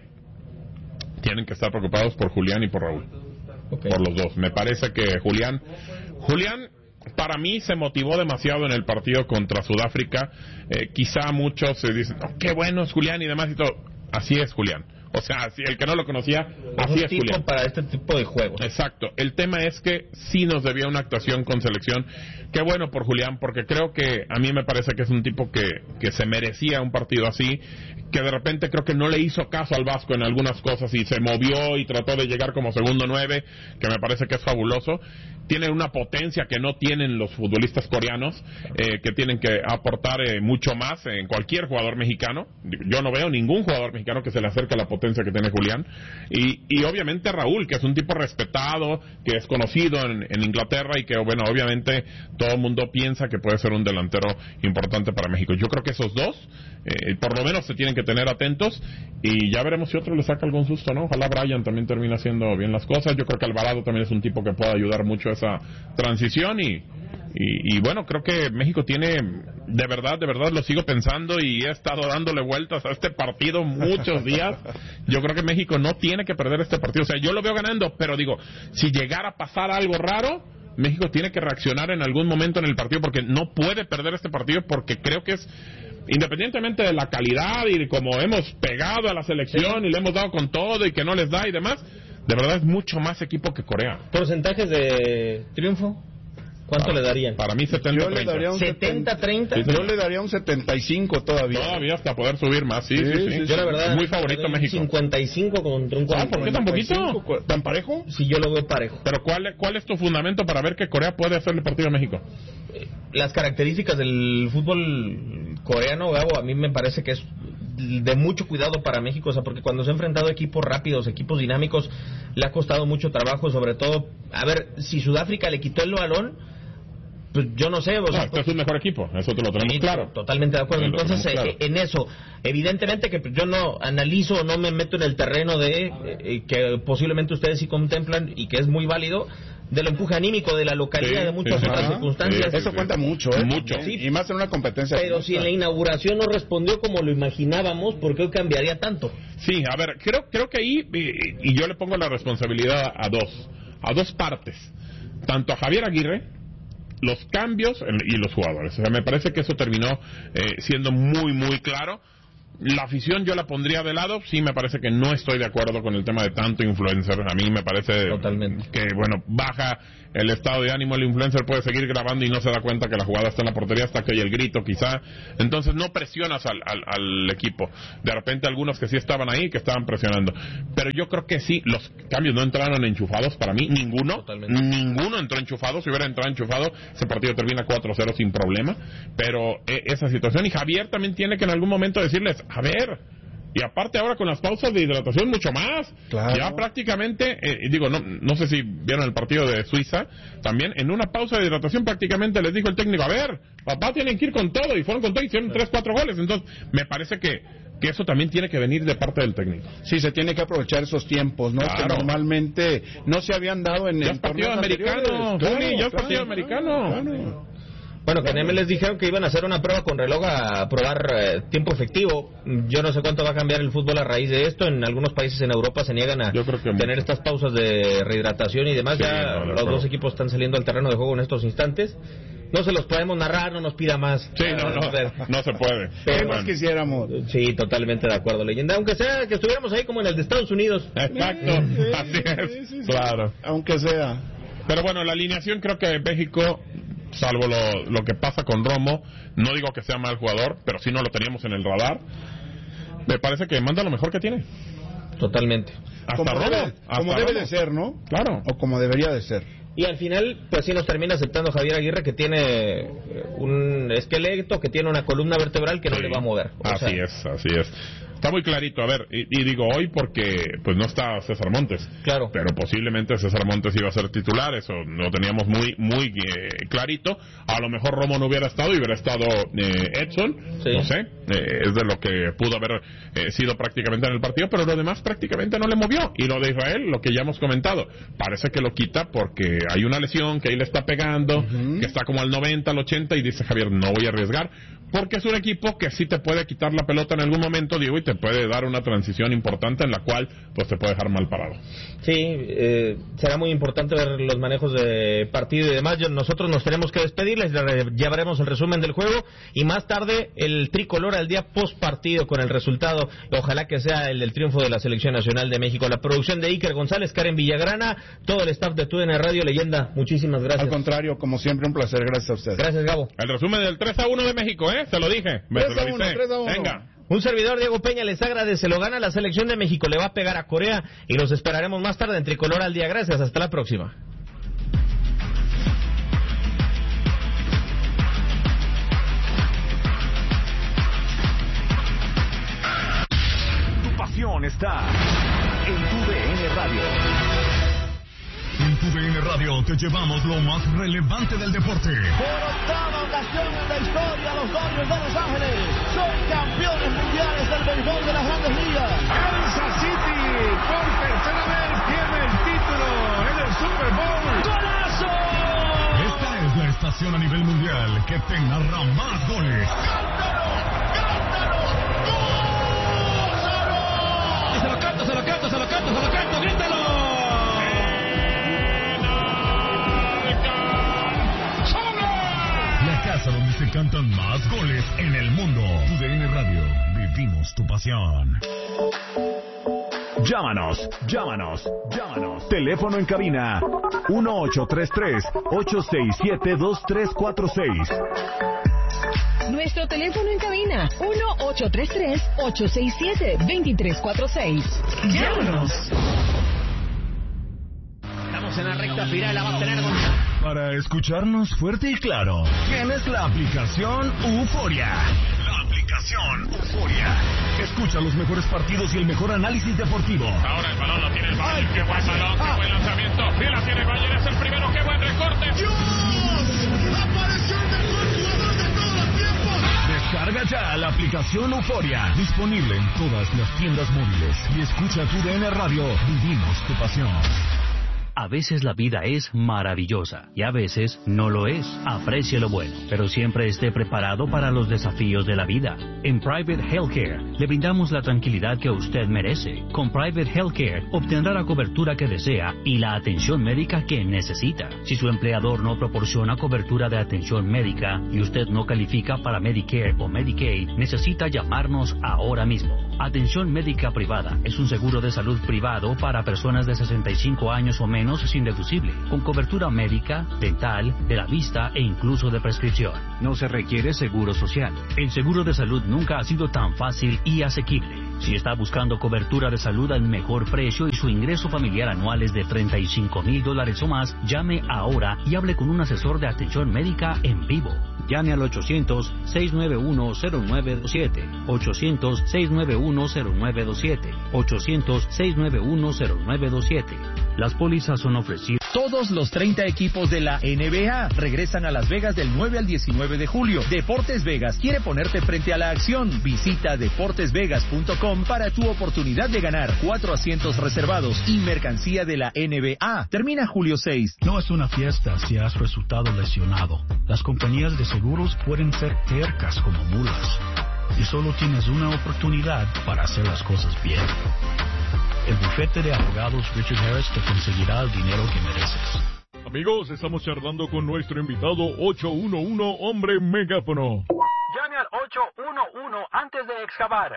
tienen que estar preocupados por Julián y por Raúl. Okay. Por los dos. Me parece que Julián, Julián, para mí se motivó demasiado en el partido contra Sudáfrica. Eh, quizá muchos se dicen, oh, qué bueno es Julián y demás y todo. Así es Julián. O sea, si el que no lo conocía, así es, es tipo Julián. Para este tipo de juegos. Exacto. El tema es que sí nos debía una actuación con selección. Qué bueno por Julián, porque creo que a mí me parece que es un tipo que, que se merecía un partido así, que de repente creo que no le hizo caso al Vasco en algunas cosas y se movió y trató de llegar como segundo nueve, que me parece que es fabuloso. Tiene una potencia que no tienen los futbolistas coreanos, eh, que tienen que aportar eh, mucho más en cualquier jugador mexicano. Yo no veo ningún jugador mexicano que se le acerque a la potencia que tiene Julián. Y, y obviamente Raúl, que es un tipo respetado, que es conocido en, en Inglaterra y que, bueno, obviamente todo el mundo piensa que puede ser un delantero importante para México. Yo creo que esos dos, eh, por lo menos se tienen que tener atentos y ya veremos si otro le saca algún susto, ¿no? Ojalá Brian también termine haciendo bien las cosas. Yo creo que Alvarado también es un tipo que puede ayudar mucho a esa transición y, y, y bueno, creo que México tiene, de verdad, de verdad lo sigo pensando y he estado dándole vueltas a este partido muchos días. Yo creo que México no tiene que perder este partido. O sea, yo lo veo ganando, pero digo, si llegara a pasar algo raro, México tiene que reaccionar en algún momento en el partido porque no puede perder este partido porque creo que es, independientemente de la calidad y como hemos pegado a la selección sí. y le hemos dado con todo y que no les da y demás, de verdad es mucho más equipo que Corea. ¿Porcentajes de triunfo? ¿Cuánto para, le darían? Para mí setenta treinta. setenta treinta. Yo le daría un setenta y cinco todavía. Todavía hasta poder subir más, sí, sí, sí. sí, sí. Yo la verdad muy favorito México. cincuenta y cinco contra un cuarenta. Ah, ¿por qué tan poquito? ¿Tan parejo? Sí, yo lo veo parejo. Pero ¿cuál, cuál es tu fundamento para ver que Corea puede hacerle partido a México? Las características del fútbol coreano, Gabo, a mí me parece que es de mucho cuidado para México, o sea, porque cuando se ha enfrentado equipos rápidos, equipos dinámicos, le ha costado mucho trabajo, sobre todo, a ver, si Sudáfrica le quitó el balón, pues yo no sé. O sea, no, este es un mejor equipo, eso te lo tenemos sí, claro. Totalmente de acuerdo. Entonces, claro. eh, en eso, evidentemente que yo no analizo, no me meto en el terreno de eh, que posiblemente ustedes sí contemplan y que es muy válido, del empuje anímico, de la localidad, sí, de muchas sí, otras sí, circunstancias. Sí, eso sí, cuenta mucho, ¿eh? Mucho. Sí, y más en una competencia. Pero si en la inauguración no respondió como lo imaginábamos, ¿por qué cambiaría tanto? Sí, a ver, creo, creo que ahí, y, y yo le pongo la responsabilidad a dos, a dos partes. Tanto a Javier Aguirre, los cambios y los jugadores. O sea, me parece que eso terminó eh, siendo muy, muy claro. La afición yo la pondría de lado, sí me parece que no estoy de acuerdo con el tema de tanto influencer, a mí me parece Totalmente. que, bueno, baja el estado de ánimo, el influencer puede seguir grabando y no se da cuenta que la jugada está en la portería hasta que oye el grito quizá, entonces no presionas al, al, al equipo, de repente algunos que sí estaban ahí, que estaban presionando, pero yo creo que sí, los cambios no entraron enchufados para mí, ninguno, Totalmente. ninguno entró enchufado, si hubiera entrado enchufado, ese partido termina cuatro cero sin problema, pero eh, esa situación, y Javier también tiene que en algún momento decirles, a ver, y aparte ahora con las pausas de hidratación mucho más, claro. Ya prácticamente, eh, digo, no, no sé si vieron el partido de Suiza, también en una pausa de hidratación prácticamente les dijo el técnico, a ver, papá tienen que ir con todo, y fueron con todo y hicieron tres, cuatro goles, entonces me parece que que eso también tiene que venir de parte del técnico. Sí, se tiene que aprovechar esos tiempos, ¿no? Claro. Que normalmente no se habían dado en el partido americano, claro, ya es claro, partido americano. Claro. Bueno, que en M les dijeron que iban a hacer una prueba con reloj a probar eh, tiempo efectivo. Yo no sé cuánto va a cambiar el fútbol a raíz de esto. En algunos países en Europa se niegan a tener mucho. estas pausas de rehidratación y demás. Sí, ya no, los dos equipos están saliendo al terreno de juego en estos instantes. No se los podemos narrar, no nos pida más. Sí, no, no, no se puede. Pero más quisiéramos. Sí, totalmente de acuerdo, leyenda. Aunque sea que estuviéramos ahí como en el de Estados Unidos. Exacto, así es, sí, sí, sí. Claro. Aunque sea. Pero bueno, la alineación creo que México, salvo lo, lo que pasa con Romo, no digo que sea mal jugador, pero sí no lo teníamos en el radar. Me parece que manda lo mejor que tiene. Totalmente. Hasta como Romo. Debe, hasta como Romo. debe de ser, ¿no? Claro. O como debería de ser. Y al final, pues sí nos termina aceptando Javier Aguirre, que tiene un esqueleto, que tiene una columna vertebral que sí. no le va a mover. O así sea, es, así es. Está muy clarito, a ver, y, y digo hoy porque pues no está César Montes. Claro. Pero posiblemente César Montes iba a ser titular, eso lo teníamos muy muy eh, clarito. A lo mejor Romo no hubiera estado y hubiera estado eh, Edson, sí. no sé, eh, es de lo que pudo haber eh, sido prácticamente en el partido, pero lo demás prácticamente no le movió. Y lo de Israel, lo que ya hemos comentado, parece que lo quita porque hay una lesión que ahí le está pegando, uh-huh. que está como al noventa, al ochenta, y dice Javier, no voy a arriesgar, porque es un equipo que sí te puede quitar la pelota en algún momento, Diego, y te puede dar una transición importante en la cual pues te puede dejar mal parado. Sí, eh, será muy importante ver los manejos de partido y demás. Nosotros nos tenemos que despedir, les llevaremos el resumen del juego y más tarde el tricolor al día post partido con el resultado, ojalá que sea el del triunfo de la Selección Nacional de México. La producción de Iker González, Karen Villagrana, todo el staff de T U D N Radio, leyenda, muchísimas gracias. Al contrario, como siempre, un placer, gracias a usted. Gracias, Gabo. El resumen del tres a uno de México, ¿eh? Se lo dije. Me tres a uno, tres a uno. Venga. Un servidor, Diego Peña, les agradece. Lo gana la Selección de México, le va a pegar a Corea y los esperaremos más tarde en Tricolor al Día. Gracias, hasta la próxima. Tu pasión está en Tu D N Radio. En Tu D N Radio te llevamos lo más relevante del deporte. Por octava ocasión en la historia, los Dodgers de Los Ángeles son campeones mundiales del béisbol de las Grandes Ligas. Kansas City por tercera vez tiene el título en el Super Bowl. ¡Golazo! Esta es la estación a nivel mundial que te narra más goles. ¡Cántalo! ¡Cántalo! ¡Gózalo! Y se lo canto, se lo canto, se lo canto, se lo canto, grítalo. Casa donde se cantan más goles en el mundo. Tu D N Radio, vivimos tu pasión. Llámanos, llámanos, llámanos. Teléfono en cabina uno ocho tres tres, ocho seis siete, dos tres cuatro seis. Nuestro teléfono en cabina uno ocho tres tres, ocho seis siete, dos tres cuatro seis. Llámanos. Estamos en la recta final, la va a tener con... Para escucharnos fuerte y claro, tienes la aplicación Euforia. La aplicación Euforia. Escucha los mejores partidos y el mejor análisis deportivo. Ahora el balón lo tiene el Bayern. ¡Qué buen balón! ¡Qué buen lanzamiento! ¡Y la tiene Bayern! ¡Es el primero! ¡Qué buen recorte! ¡Dios! ¡Apareció el mejor jugador de todos los tiempos! Descarga ya la aplicación Euforia. Disponible en todas las tiendas móviles. Y escucha Tu D N Radio. Vivimos tu pasión. A veces la vida es maravillosa y a veces no lo es. Aprecie lo bueno, pero siempre esté preparado para los desafíos de la vida. En Private Healthcare le brindamos la tranquilidad que usted merece. Con Private Healthcare obtendrá la cobertura que desea y la atención médica que necesita. Si su empleador no proporciona cobertura de atención médica y usted no califica para Medicare o Medicaid, necesita llamarnos ahora mismo. Atención médica privada es un seguro de salud privado para personas de sesenta y cinco años o menos sin deducible, con cobertura médica, dental, de la vista e incluso de prescripción. No se requiere seguro social. El seguro de salud nunca ha sido tan fácil y asequible. Si está buscando cobertura de salud al mejor precio y su ingreso familiar anual es de treinta y cinco mil dólares o más, llame ahora y hable con un asesor de atención médica en vivo. Llame al ochocientos, seiscientos noventa y uno, cero nueve dos siete, ochocientos, seiscientos noventa y uno, cero nueve dos siete, ochocientos, seiscientos noventa y uno, cero nueve dos siete. Las pólizas son ofrecidas. Todos los treinta equipos de la N B A regresan a Las Vegas del nueve al diecinueve de julio. Deportes Vegas quiere ponerte frente a la acción. Visita deportes vegas punto com para tu oportunidad de ganar cuatro asientos reservados y mercancía de la N B A. Termina julio seis. No es una fiesta si has resultado lesionado. Las compañías de seguros pueden ser tercas como mulas. Y solo tienes una oportunidad para hacer las cosas bien. El bufete de abogados Richard Harris te conseguirá el dinero que mereces. Amigos, estamos charlando con nuestro invitado ocho uno uno, hombre megáfono. Llame al ocho uno uno antes de excavar.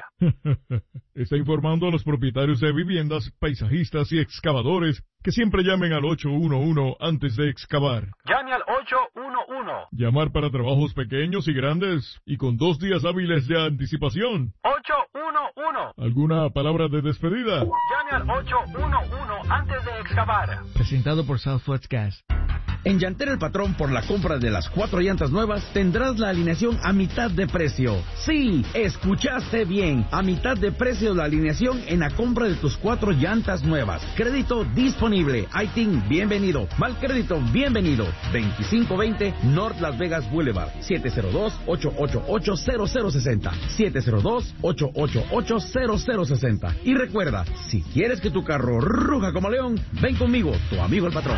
Está informando a los propietarios de viviendas, paisajistas y excavadores que siempre llamen al ocho uno uno antes de excavar. Llame al ocho uno uno. Llamar para trabajos pequeños y grandes y con dos días hábiles de anticipación. ocho uno uno. ¿Alguna palabra de despedida? Llame al ocho uno uno antes de excavar. Presentado por Southwest Gas. En Llantera El Patrón, por la compra de las cuatro llantas nuevas, tendrás la alineación a mitad de precio. Sí, escuchaste bien. A mitad de precio la alineación en la compra de tus cuatro llantas nuevas. Crédito disponible. I T I N, bienvenido. Mal crédito, bienvenido. veinticinco veinte North Las Vegas Boulevard. siete cero dos, ocho ocho ocho, cero cero seis cero. siete cero dos, ocho ocho ocho, cero cero seis cero. Y recuerda, si quieres que tu carro ruja como león, ven conmigo, tu amigo el patrón.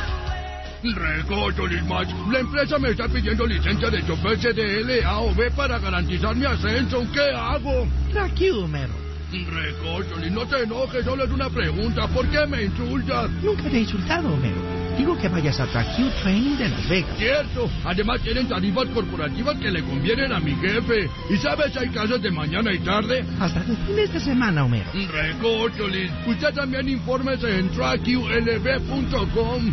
Recocho, Lismach. La empresa me está pidiendo licencia de chofer C D L A o B para garantizar mi ascenso. ¿Qué hago? Tranquilo, mero. Recocho, no te enojes, solo es una pregunta. ¿Por qué me insultas? Nunca te he insultado, mero. Digo que vayas a Track Training de Las Vegas. Cierto. Además tienen tarifas corporativas que le convienen a mi jefe. ¿Y sabes, hay clases de mañana y tarde? Hasta el fin de esta semana, Homero. Recocho, Liz. Usted también infórmese en track U L B punto com.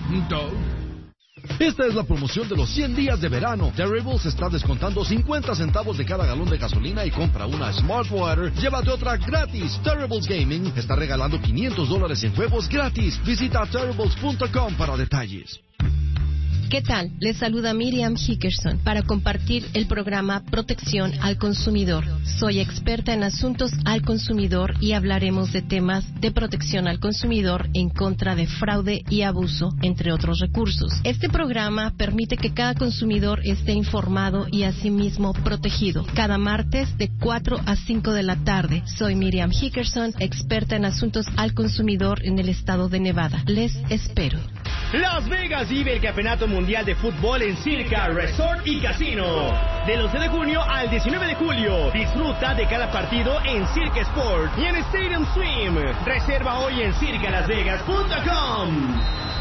Esta es la promoción de los cien días de verano. Terribles está descontando cincuenta centavos de cada galón de gasolina y compra una Smart Water, llévate otra gratis. Terribles Gaming está regalando quinientos dólares en juegos gratis. Visita terribles punto com para detalles. ¿Qué tal? Les saluda Miriam Hickerson para compartir el programa Protección al Consumidor. Soy experta en asuntos al consumidor y hablaremos de temas de protección al consumidor en contra de fraude y abuso, entre otros recursos. Este programa permite que cada consumidor esté informado y asimismo protegido. Cada martes de cuatro a cinco de la tarde. Soy Miriam Hickerson, experta en asuntos al consumidor en el estado de Nevada. Les espero. Las Vegas vive el Campeonato Mundial de Fútbol en Circa Resort y Casino. Del once de junio al diecinueve de julio. Disfruta de cada partido en Circa Sport y en Stadium Swim. Reserva hoy en circa las vegas punto com.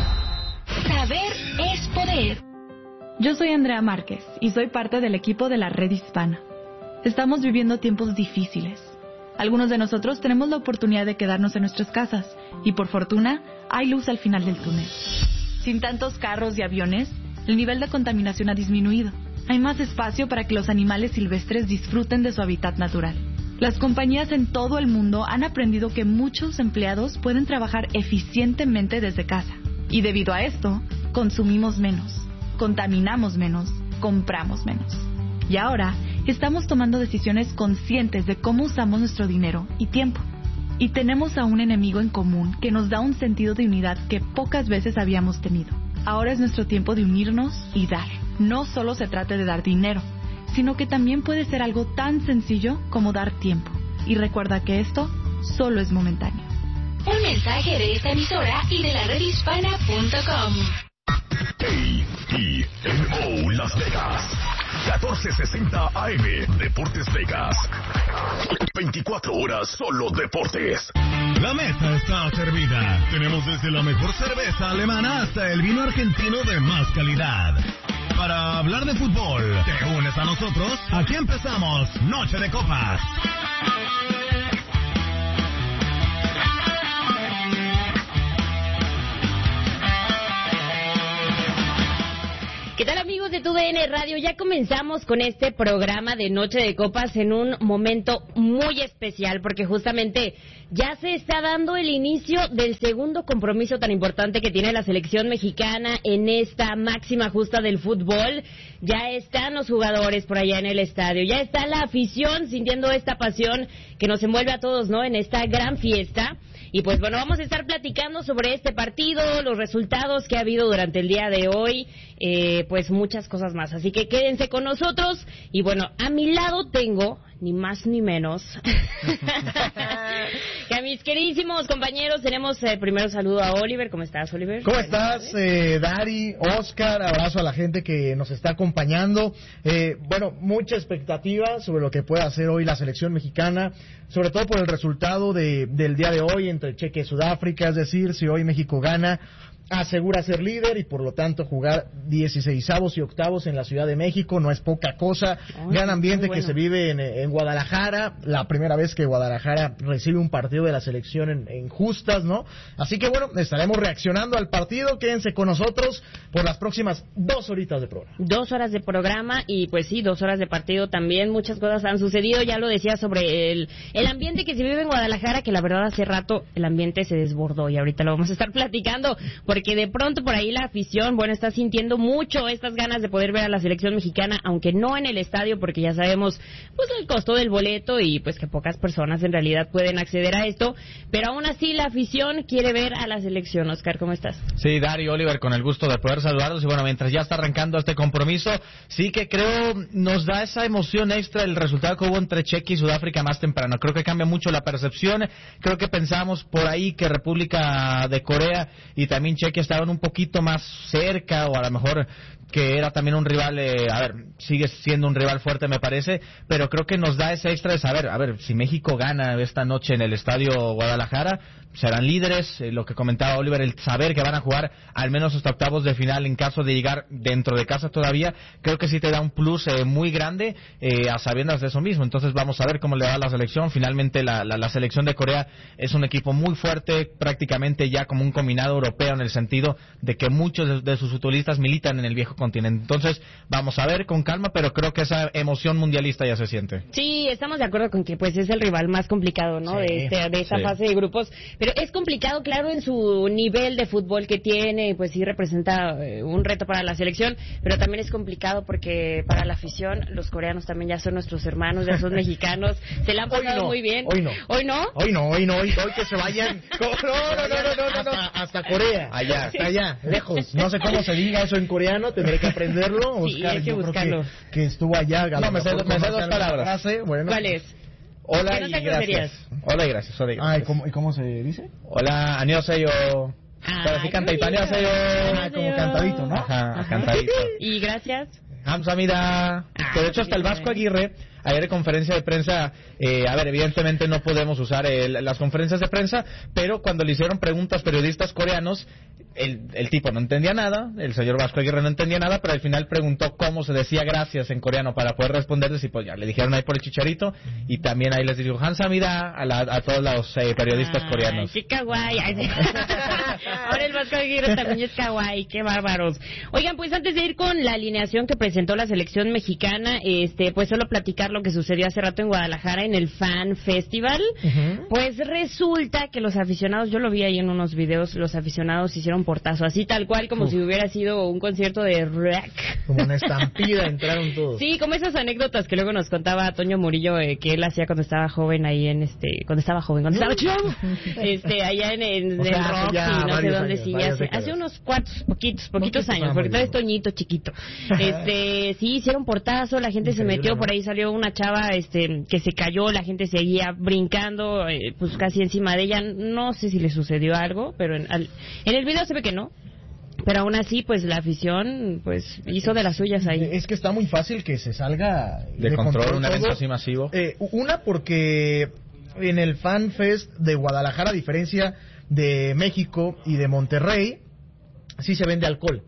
Saber es poder. Yo soy Andrea Márquez y soy parte del equipo de la Red Hispana. Estamos viviendo tiempos difíciles. Algunos de nosotros tenemos la oportunidad de quedarnos en nuestras casas y por fortuna hay luz al final del túnel. Sin tantos carros y aviones, el nivel de contaminación ha disminuido. Hay más espacio para que los animales silvestres disfruten de su hábitat natural. Las compañías en todo el mundo han aprendido que muchos empleados pueden trabajar eficientemente desde casa. Y debido a esto, consumimos menos, contaminamos menos, compramos menos. Y ahora, estamos tomando decisiones conscientes de cómo usamos nuestro dinero y tiempo. Y tenemos a un enemigo en común que nos da un sentido de unidad que pocas veces habíamos tenido. Ahora es nuestro tiempo de unirnos y dar. No solo se trata de dar dinero, sino que también puede ser algo tan sencillo como dar tiempo. Y recuerda que esto solo es momentáneo. Un mensaje de esta emisora y de la red hispana punto com. A E N O Las Vegas, catorce sesenta A M, Deportes Vegas. veinticuatro horas solo deportes. La mesa está servida. Tenemos desde la mejor cerveza alemana hasta el vino argentino de más calidad. Para hablar de fútbol, ¿te unes a nosotros? Aquí empezamos Noche de Copas. ¿Qué tal, amigos de T U D N Radio? Ya comenzamos con este programa de Noche de Copas en un momento muy especial, porque justamente ya se está dando el inicio del segundo compromiso tan importante que tiene la selección mexicana en esta máxima justa del fútbol. Ya están los jugadores por allá en el estadio, ya está la afición sintiendo esta pasión que nos envuelve a todos, ¿no?, en esta gran fiesta. Y pues bueno, vamos a estar platicando sobre este partido, los resultados que ha habido durante el día de hoy, eh, pues muchas cosas más. Así que quédense con nosotros. Y bueno, a mi lado tengo, ni más ni menos, que a mis queridísimos compañeros. Tenemos eh, primero saludo a Oliver. ¿Cómo estás, Oliver? ¿Cómo estás, eh, Dari, Oscar? Abrazo a la gente que nos está acompañando. Eh, bueno, mucha expectativa sobre lo que puede hacer hoy la selección mexicana, sobre todo por el resultado de, del día de hoy entre Chequia y Sudáfrica. Es decir, si hoy México gana, asegura ser líder y por lo tanto jugar dieciseisavos y octavos en la Ciudad de México no es poca cosa. Ay, gran ambiente bueno. que se vive en, en Guadalajara, la primera vez que Guadalajara recibe un partido de la selección en, en justas, ¿no? Así que bueno, estaremos reaccionando al partido. Quédense con nosotros por las próximas dos horitas de programa. Dos horas de programa y pues sí, dos horas de partido también. Muchas cosas han sucedido, ya lo decía sobre el, el ambiente que se vive en Guadalajara, que la verdad hace rato el ambiente se desbordó y ahorita lo vamos a estar platicando, porque que de pronto por ahí la afición, bueno, está sintiendo mucho estas ganas de poder ver a la selección mexicana, aunque no en el estadio, porque ya sabemos pues el costo del boleto y pues que pocas personas en realidad pueden acceder a esto, pero aún así la afición quiere ver a la selección. Oscar, ¿cómo estás? Sí, Dari, Oliver, con el gusto de poder saludarlos y bueno, mientras ya está arrancando este compromiso, sí que creo nos da esa emoción extra el resultado que hubo entre Chequia y Sudáfrica más temprano. Creo que cambia mucho la percepción, creo que pensamos por ahí que República de Corea y también Chequia que estaban un poquito más cerca, o a lo mejor que era también un rival, eh, a ver, sigue siendo un rival fuerte me parece, pero creo que nos da ese extra de saber, a ver, si México gana esta noche en el Estadio Guadalajara, serán líderes, eh, lo que comentaba Oliver, el saber que van a jugar al menos hasta octavos de final en caso de llegar dentro de casa todavía, creo que sí te da un plus eh, muy grande eh, a sabiendas de eso mismo. Entonces vamos a ver cómo le va a la selección. Finalmente la, la, la selección de Corea es un equipo muy fuerte, prácticamente ya como un combinado europeo en el sentido de que muchos de, de sus futbolistas militan en el viejo continente. Entonces vamos a ver con calma, pero creo que esa emoción mundialista ya se siente. Sí, estamos de acuerdo con que pues es el rival más complicado, ¿no? Sí, de, este, de esta sí. fase de grupos. Pero es complicado, claro, en su nivel de fútbol que tiene, pues sí representa eh, un reto para la selección, pero también es complicado porque para la afición, los coreanos también ya son nuestros hermanos, ya son mexicanos, se la han pasado no, muy bien. Hoy no. ¿Hoy no? Hoy no, hoy no, hoy, hoy que se vayan. No, no, no, no, no, no, no. Hasta, hasta Corea. Allá, hasta allá, lejos. No sé cómo se diga eso en coreano, tendré que aprenderlo. Sí, Oscar, hay que buscarlo. Que, que estuvo allá. No, me sé, me sé dos palabras. Frase, bueno. ¿Cuál es? Hola y gracias. Hola y gracias. Hola y gracias. Ah, ¿y cómo, ¿y cómo se dice? Hola, 안녕하세요. Pero así cantadito, 안녕하세요. Ah, como cantadito, ¿no? Ajá, Ajá. cantadito. Y gracias. 감사합니다. Ah, que de hecho hasta el Vasco Aguirre, ayer en conferencia de prensa, eh, a ver, evidentemente no podemos usar el, las conferencias de prensa, pero cuando le hicieron preguntas periodistas coreanos, el, el tipo no entendía nada, el señor Vasco Aguirre no entendía nada, pero al final preguntó cómo se decía gracias en coreano para poder responderles y pues ya le dijeron ahí por el chicharito y también ahí les dijo Hansamida a, la, a todos los eh, periodistas Ay, coreanos. ¡Qué kawaii! Ahora el Vasco Aguirre también es kawaii, ¡qué bárbaros! Oigan, pues antes de ir con la alineación que presentó la selección mexicana, este, pues solo platicar lo que sucedió hace rato en Guadalajara en el Fan Festival. Uh-huh. Pues resulta que los aficionados, yo lo vi ahí en unos videos, los aficionados hicieron portazo, así tal cual como Uf. si hubiera sido un concierto de rock. Como una estampida, entraron todos. Sí, como esas anécdotas que luego nos contaba Toño Murillo, eh, que él hacía cuando estaba joven ahí en este, cuando estaba joven, cuando estaba chavo, este, allá en, en, en sea, el rock y no sé dónde, años, sí, hace, hace unos cuantos, poquitos, poquitos años, porque todavía es Toñito chiquito. Este, sí, hicieron portazo, la gente se metió, por ahí salió un una chava este que se cayó, la gente seguía brincando, eh, pues casi encima de ella. No sé si le sucedió algo, pero en, al, en el video se ve que no. Pero aún así, pues la afición pues hizo de las suyas ahí. Es que está muy fácil que se salga de, de control, control un evento todo. así masivo. Eh, una porque en el Fan Fest de Guadalajara, a diferencia de México y de Monterrey, sí se vende alcohol.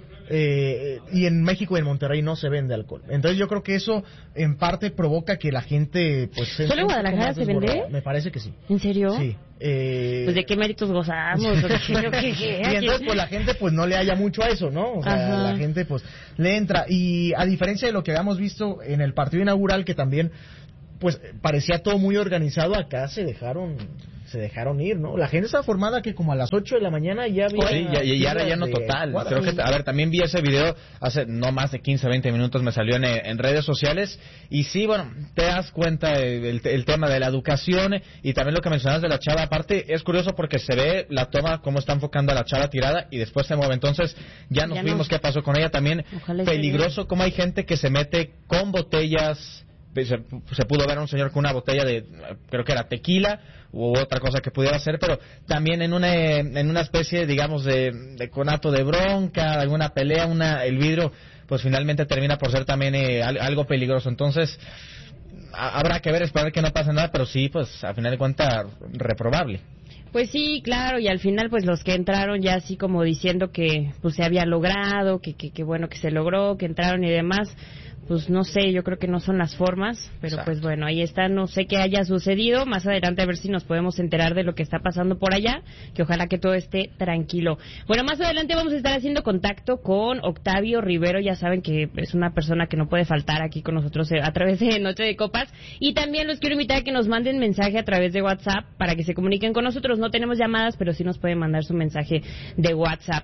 Eh, y en México y en Monterrey no se vende alcohol. Entonces yo creo que eso en parte provoca que la gente pues ¿solo en Guadalajara se vende? Me parece que sí. ¿En serio? Sí. Eh... Pues de qué méritos gozamos. ¿Qué, qué, qué, y entonces pues la gente pues no le haya mucho a eso, ¿no? O sea, Ajá. la gente pues le entra. Y a diferencia de lo que habíamos visto en el partido inaugural, que también pues parecía todo muy organizado, acá se dejaron se dejaron ir, ¿no? La gente está formada que como a las ocho de la mañana ya había... Sí, ya, ya, ya era lleno total. Creo que, a ver, también vi ese video hace no más de quince, veinte minutos, me salió en, en redes sociales, y sí, bueno, te das cuenta el, el tema de la educación, y también lo que mencionas de la chava. Aparte, es curioso porque se ve la toma, cómo está enfocando a la chava tirada, y después se mueve. Entonces, ya nos ya vimos no. qué pasó con ella. También Ojalá peligroso cómo hay gente que se mete con botellas. Se, se pudo ver a un señor con una botella de, creo que era tequila u otra cosa que pudiera ser, pero también en una en una especie, digamos, de, de conato de bronca, alguna pelea, una el vidrio, pues finalmente termina por ser también eh, algo peligroso. Entonces a, habrá que ver, esperar que no pase nada, pero sí, pues a final de cuentas reprobable. Pues sí, claro, y al final pues los que entraron ya así como diciendo que pues se había logrado, que, que, que bueno que se logró, que entraron y demás, pues no sé, yo creo que no son las formas, pero Exacto. pues bueno, ahí está, no sé qué haya sucedido, más adelante a ver si nos podemos enterar de lo que está pasando por allá, que ojalá que todo esté tranquilo. Bueno, más adelante vamos a estar haciendo contacto con Octavio Rivero, ya saben que es una persona que no puede faltar aquí con nosotros a través de Noche de Copas, y también los quiero invitar a que nos manden mensaje a través de WhatsApp para que se comuniquen con nosotros. No tenemos llamadas, pero sí nos pueden mandar su mensaje de WhatsApp.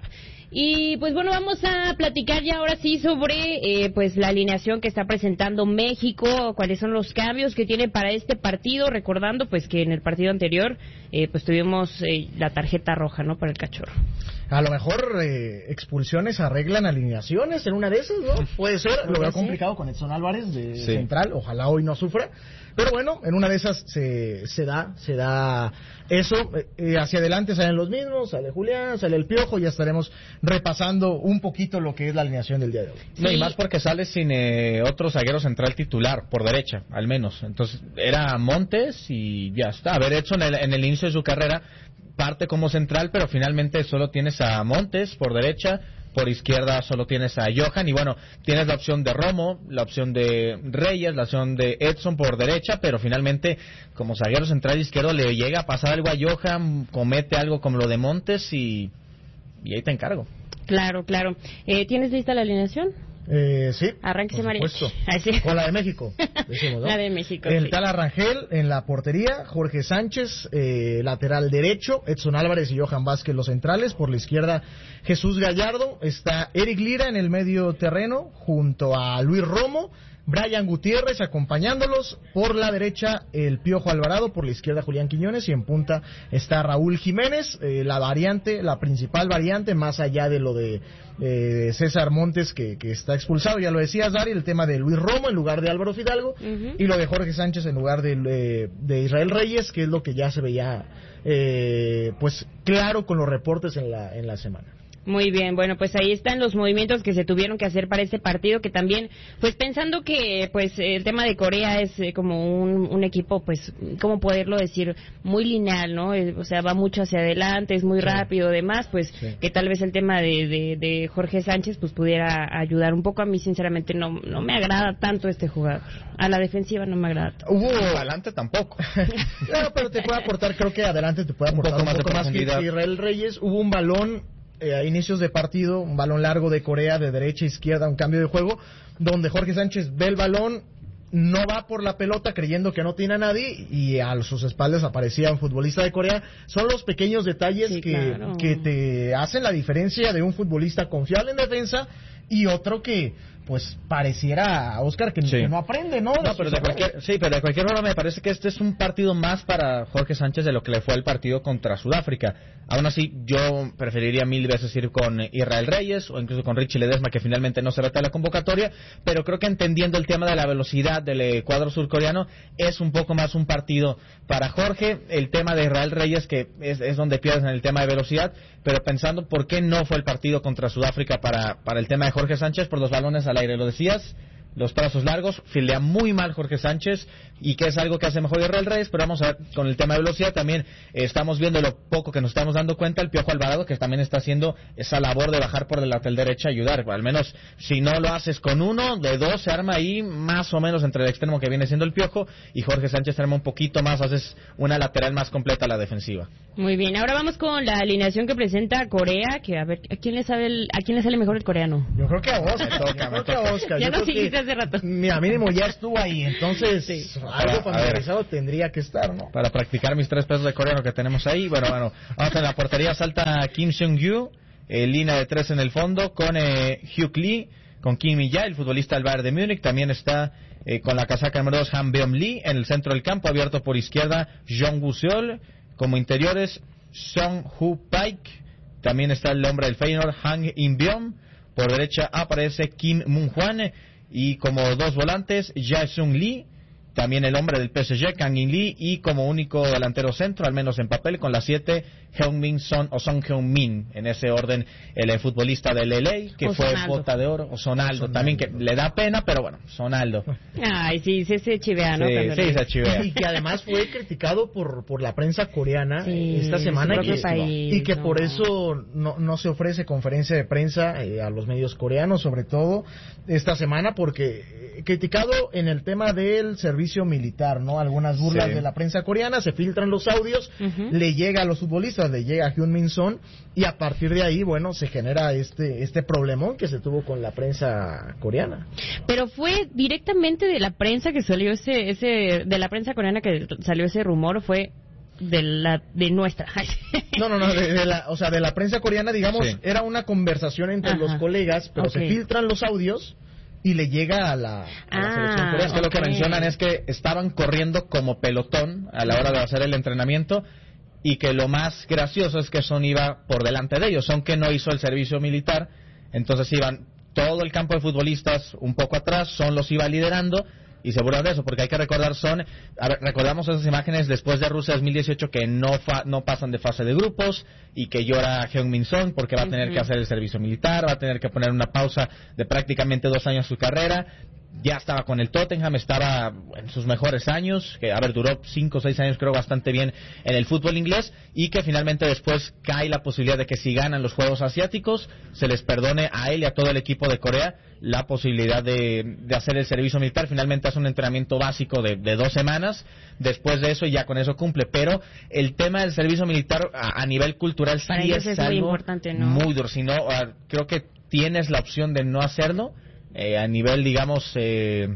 Y pues bueno, vamos a platicar ya ahora sí sobre eh, pues la alineación que está presentando México, cuáles son los cambios que tiene para este partido, recordando pues que en el partido anterior eh, pues tuvimos eh, la tarjeta roja, ¿no?, para el Cachorro. A lo mejor eh, expulsiones arreglan alineaciones en una de esas, ¿no? Puede ser, lo veo complicado con Edson Álvarez de sí. central, ojalá hoy no sufra, pero bueno, en una de esas se, se da, se da eso, eh, hacia adelante salen los mismos, sale Julián, sale el Piojo, ya estaremos repasando un poquito lo que es la alineación del día de hoy. No, sí. y más porque sale sin eh, otro zaguero central titular, por derecha, al menos, entonces era Montes y ya está. A ver, Edson en el, en el inicio de su carrera parte como central, pero finalmente solo tienes a Montes por derecha, por izquierda solo tienes a Johan, y bueno, tienes la opción de Romo, la opción de Reyes, la opción de Edson por derecha, pero finalmente como zaguero central izquierdo le llega a pasar algo a Johan, comete algo como lo de Montes y, y ahí te encargo. Claro, claro. Eh, ¿Tienes lista la alineación? Eh, sí, Arránquese, María. Sí. O la de México, decimos, ¿no? La de México, El sí. tal Arrangel en la portería, Jorge Sánchez, eh, lateral derecho, Edson Álvarez y Johan Vázquez los centrales, por la izquierda Jesús Gallardo, está Eric Lira en el medio terreno, junto a Luis Romo, Brian Gutiérrez acompañándolos, por la derecha el Piojo Alvarado, por la izquierda Julián Quiñones, y en punta está Raúl Jiménez, eh, la variante, la principal variante, más allá de lo de eh, César Montes que, que está expulsado, ya lo decías, Dari, el tema de Luis Romo en lugar de Álvaro Fidalgo, uh-huh. y lo de Jorge Sánchez en lugar de, de, de Israel Reyes, que es lo que ya se veía eh, pues claro con los reportes en la, en la semana. Muy bien, bueno, pues ahí están los movimientos que se tuvieron que hacer para este partido, que también, pues pensando que pues el tema de Corea es eh, como un, un equipo, pues, ¿cómo poderlo decir? Muy lineal, ¿no? Eh, o sea, va mucho hacia adelante, es muy sí. rápido, demás, pues sí. que tal vez el tema de, de, de Jorge Sánchez pues pudiera ayudar un poco. A mí sinceramente no, no me agrada tanto este jugador. A la defensiva no me agrada tanto. Hubo adelante tampoco. No, pero te puede aportar, creo que adelante te puede aportar un poco, un poco más, más que Israel Reyes. Hubo un balón Eh, a inicios de partido, un balón largo de Corea de derecha a izquierda, un cambio de juego, donde Jorge Sánchez ve el balón, no va por la pelota creyendo que no tiene a nadie, y a sus espaldas aparecía un futbolista de Corea. Son los pequeños detalles sí, que, claro. que te hacen la diferencia de un futbolista confiable en defensa y otro que pues pareciera, Oscar, que, sí. que no aprende, ¿no? No, pero de cualquier, sí, pero de cualquier forma me parece que este es un partido más para Jorge Sánchez de lo que le fue el partido contra Sudáfrica. Aún así, yo preferiría mil veces ir con Israel Reyes o incluso con Richie Ledesma, que finalmente no se reta la convocatoria, pero creo que entendiendo el tema de la velocidad del cuadro surcoreano, es un poco más un partido para Jorge. El tema de Israel Reyes, que es, es donde pierdes en el tema de velocidad, pero pensando por qué no fue el partido contra Sudáfrica para, para el tema de Jorge Sánchez, por los balones al aire, lo decías, los trazos largos, filea muy mal Jorge Sánchez, y que es algo que hace mejor Israel Reyes, pero vamos a ver, con el tema de velocidad también eh, estamos viendo lo poco que nos estamos dando cuenta, el Piojo Alvarado, que también está haciendo esa labor de bajar por el lateral derecha, ayudar, al menos si no lo haces con uno, de dos se arma ahí más o menos entre el extremo que viene siendo el Piojo, y Jorge Sánchez se arma un poquito más, haces una lateral más completa a la defensiva. Muy bien, ahora vamos con la alineación que presenta Corea, que a ver, ¿a quién le sabe el, a quién le sale mejor el coreano? Yo creo que a Oscar, me toca, me toca. Oscar. Ya lo seguiste hace rato. Mira, mínimo ya estuvo ahí, entonces sí. algo familiarizado tendría que estar, ¿no? Para practicar mis tres pesos de coreano que tenemos ahí, bueno, bueno, vamos a la portería, salta Kim Seung-yu, eh, línea de tres en el fondo, con eh, Hyuk Lee, con Kim Mi-jae, el futbolista del Bayern de Múnich, también está eh, con la casaca número dos Han Beom Lee, en el centro del campo, abierto por izquierda, Jong Woo-seol, como interiores, Song Hu Paik, también está el hombre del Feyenoord, Han In-beom, por derecha aparece Kim Moon-hwan, y como dos volantes, Jae-sung Lee, también el hombre del P S G, Kang In Lee, y como único delantero centro, al menos en papel, con la siete, Heung-min Son o Son Heung-min, en ese orden, el futbolista del L A, que o fue Sonaldo. Bota de oro, o Sonaldo, Sonaldo, también, que le da pena, pero bueno, Sonaldo. Ay, sí, sí, se chivea, ¿no? Sí, sí, se chivea. Y que además fue criticado por por la prensa coreana sí, esta semana, y que, país, y que no. por eso no, no se ofrece conferencia de prensa eh, a los medios coreanos, sobre todo esta semana, porque eh, criticado en el tema del servicio militar, ¿no? Algunas burlas sí. de la prensa coreana, se filtran los audios, uh-huh. le llega a los futbolistas, le llega a Heung-min Son, y a partir de ahí, bueno, se genera este este problemón que se tuvo con la prensa coreana. Pero fue directamente de la prensa que salió ese ese de la prensa coreana que salió ese rumor, fue de la de nuestra. No, no, no, de, de la, o sea, de la prensa coreana, digamos, sí. era una conversación entre Ajá. los colegas, pero okay. se filtran los audios y le llega a la, a ah, la selección coreana. Es que lo que mencionan es que estaban corriendo como pelotón a la hora de hacer el entrenamiento, y que lo más gracioso es que Son iba por delante de ellos, Son que no hizo el servicio militar, entonces iban todo el campo de futbolistas un poco atrás, Son los iba liderando, y se burlan de eso, porque hay que recordar, Son, a ver, recordamos esas imágenes después de Rusia dos mil dieciocho que no fa, no pasan de fase de grupos, y que llora Heung-min Son porque va a tener uh-huh. que hacer el servicio militar, va a tener que poner una pausa de prácticamente dos años su carrera. Ya estaba con el Tottenham, estaba en sus mejores años, que a ver, duró cinco o seis años creo bastante bien en el fútbol inglés, y que finalmente después cae la posibilidad de que si ganan los Juegos Asiáticos se les perdone a él y a todo el equipo de Corea la posibilidad de, de hacer el servicio militar. Finalmente hace un entrenamiento básico de, de dos semanas, después de eso y ya con eso cumple, pero el tema del servicio militar a, a nivel cultural Para sí ellos es, es algo muy importante, ¿no? Muy duro, si no, uh, creo que tienes la opción de no hacerlo. Eh, a nivel, digamos, eh,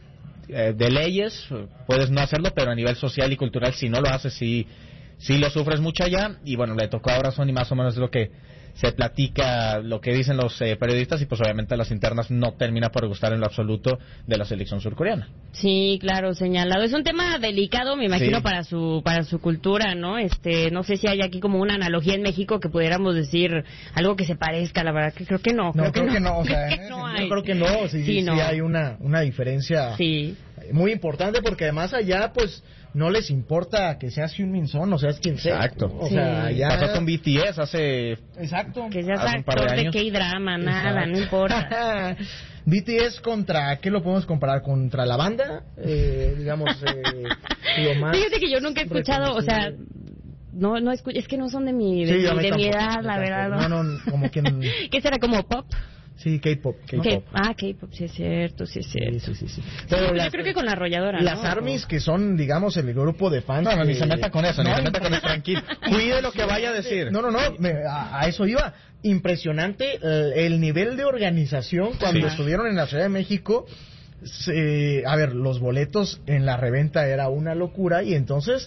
eh, de leyes, puedes no hacerlo, pero a nivel social y cultural, si no lo haces, sí, sí lo sufres mucho allá. Y bueno, le tocó ahora Sony, más o menos lo que se platica, lo que dicen los eh, periodistas, y pues obviamente las internas no termina por gustar en lo absoluto de la selección surcoreana. Sí, claro, señalado. Es un tema delicado, me imagino, sí. para su para su cultura, ¿no? Este, no sé si hay aquí como una analogía en México que pudiéramos decir algo que se parezca, la verdad que creo que no. No, creo, creo que, que no. no, o sea, ¿eh? no yo creo que no, sí, sí, sí, no. sí hay una una diferencia sí. muy importante, porque además allá, pues, no les importa que seas Heung-min Son, o sea, es quien sea. Exacto. O sí. sea, ya... Pasó con B T S hace... Exacto. Que seas actor de, de K-drama, nada, Exacto. no importa. B T S contra, ¿qué lo podemos comparar? ¿Contra la banda? Eh, digamos, eh, lo más... Fíjate que yo nunca he escuchado, o sea... No, no escucho, es que no son de mi, de, sí, mi, de tampoco, mi edad, la verdad. No, no, no como que... ¿Qué será, como pop? Sí, K-pop. K-pop. Ah, K-pop, sí es cierto, sí es cierto. Sí, sí, sí. sí. Pero sí, las, yo creo que con la arrolladora, Las ¿no? ARMYs, que son, digamos, el grupo de fans... No, no, que... ni se meta con eso, no, ni se meta con eso, tranquilo. Cuide lo que vaya a decir. No, no, no, me, a, a eso iba. Impresionante el, el nivel de organización cuando sí. estuvieron en la Ciudad de México. Se, a ver, los boletos en la reventa era una locura, y entonces...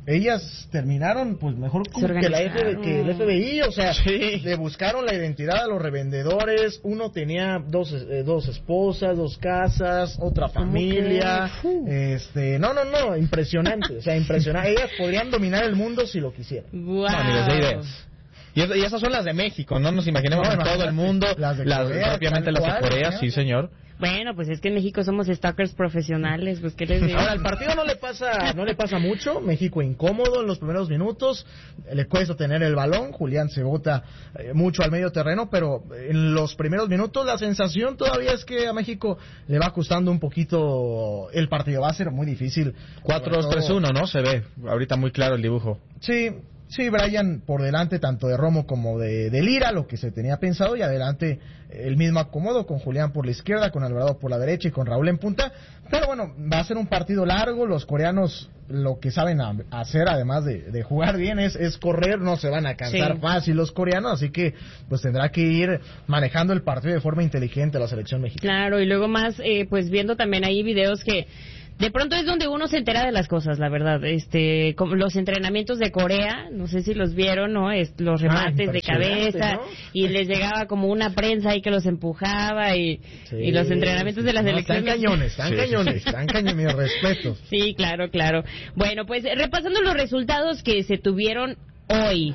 ellas terminaron pues mejor que la F B, que el F B I, o sea, sí. Le buscaron la identidad a los revendedores, uno tenía dos eh, dos esposas, dos casas, otra familia, este, no, no, no, impresionante, o sea, impresionante, ellas podrían dominar el mundo si lo quisieran. Wow. No, ni les dé ideas. Y, es, y esas son las de México, no nos imaginemos no, en todo el mundo, las de las, Corea, propiamente las de Corea, sí señor. Bueno, pues es que en México somos stalkers profesionales, pues qué les digo. Ahora, el partido no le pasa no le pasa mucho, México incómodo en los primeros minutos, le cuesta tener el balón, Julián se bota eh, mucho al medio terreno, pero en los primeros minutos la sensación todavía es que a México le va costando un poquito el partido, va a ser muy difícil. cuatro dos tres uno, ¿no? Se ve ahorita muy claro el dibujo. Sí. Sí, Brian por delante tanto de Romo como de, de Lira, lo que se tenía pensado, y adelante el mismo acomodo con Julián por la izquierda, con Alvarado por la derecha y con Raúl en punta. Pero bueno, va a ser un partido largo, los coreanos lo que saben a, hacer además de, de jugar bien es, es correr, no se van a cansar sí. fácil los coreanos, así que pues tendrá que ir manejando el partido de forma inteligente la selección mexicana. Claro, y luego más eh, pues viendo también ahí videos que de pronto es donde uno se entera de las cosas, la verdad. Este, como los entrenamientos de Corea, no sé si los vieron, ¿no? Es, los remates ah, de cabeza, ¿no? Y les llegaba como una prensa ahí que los empujaba y, sí, y los entrenamientos de la selección. No, están cañones, están sí. cañones, están cañones, mis respetos. Sí, claro, claro. Bueno, pues repasando los resultados que se tuvieron hoy.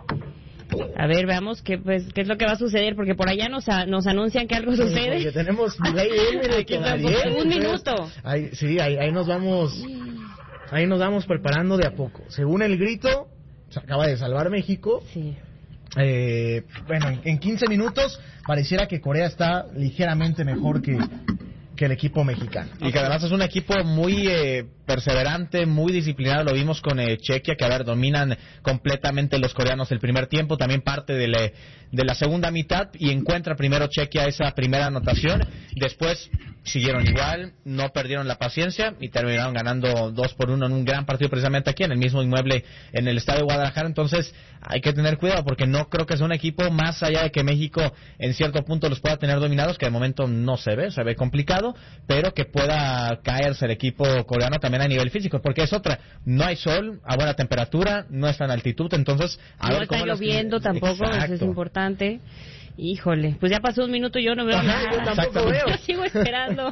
A ver, veamos qué pues qué es lo que va a suceder, porque por allá nos a, nos anuncian que algo sucede. Porque tenemos delay un, un minuto. Ahí, sí, ahí, ahí nos vamos ahí nos vamos preparando de a poco. Según el grito, se acaba de salvar México. Sí. Eh, bueno, en, en quince minutos pareciera que Corea está ligeramente mejor que que el equipo mexicano. Y que además es un equipo muy eh, perseverante, muy disciplinado, lo vimos con eh, Chequia, que a ver, dominan completamente los coreanos el primer tiempo, también parte de, le, de la segunda mitad, y encuentra primero Chequia esa primera anotación, después siguieron igual, no perdieron la paciencia y terminaron ganando dos por uno en un gran partido precisamente aquí en el mismo inmueble en el estadio de Guadalajara. Entonces hay que tener cuidado porque no creo que sea un equipo, más allá de que México en cierto punto los pueda tener dominados, que de momento no se ve, se ve complicado, pero que pueda caerse el equipo coreano también a nivel físico, porque es otra, no hay sol a buena temperatura, no está en altitud, entonces a no ver está cómo lloviendo las... tampoco, eso es importante. Híjole, pues ya pasó un minuto y yo no veo Ajá, nada. Yo tampoco veo. Sigo esperando.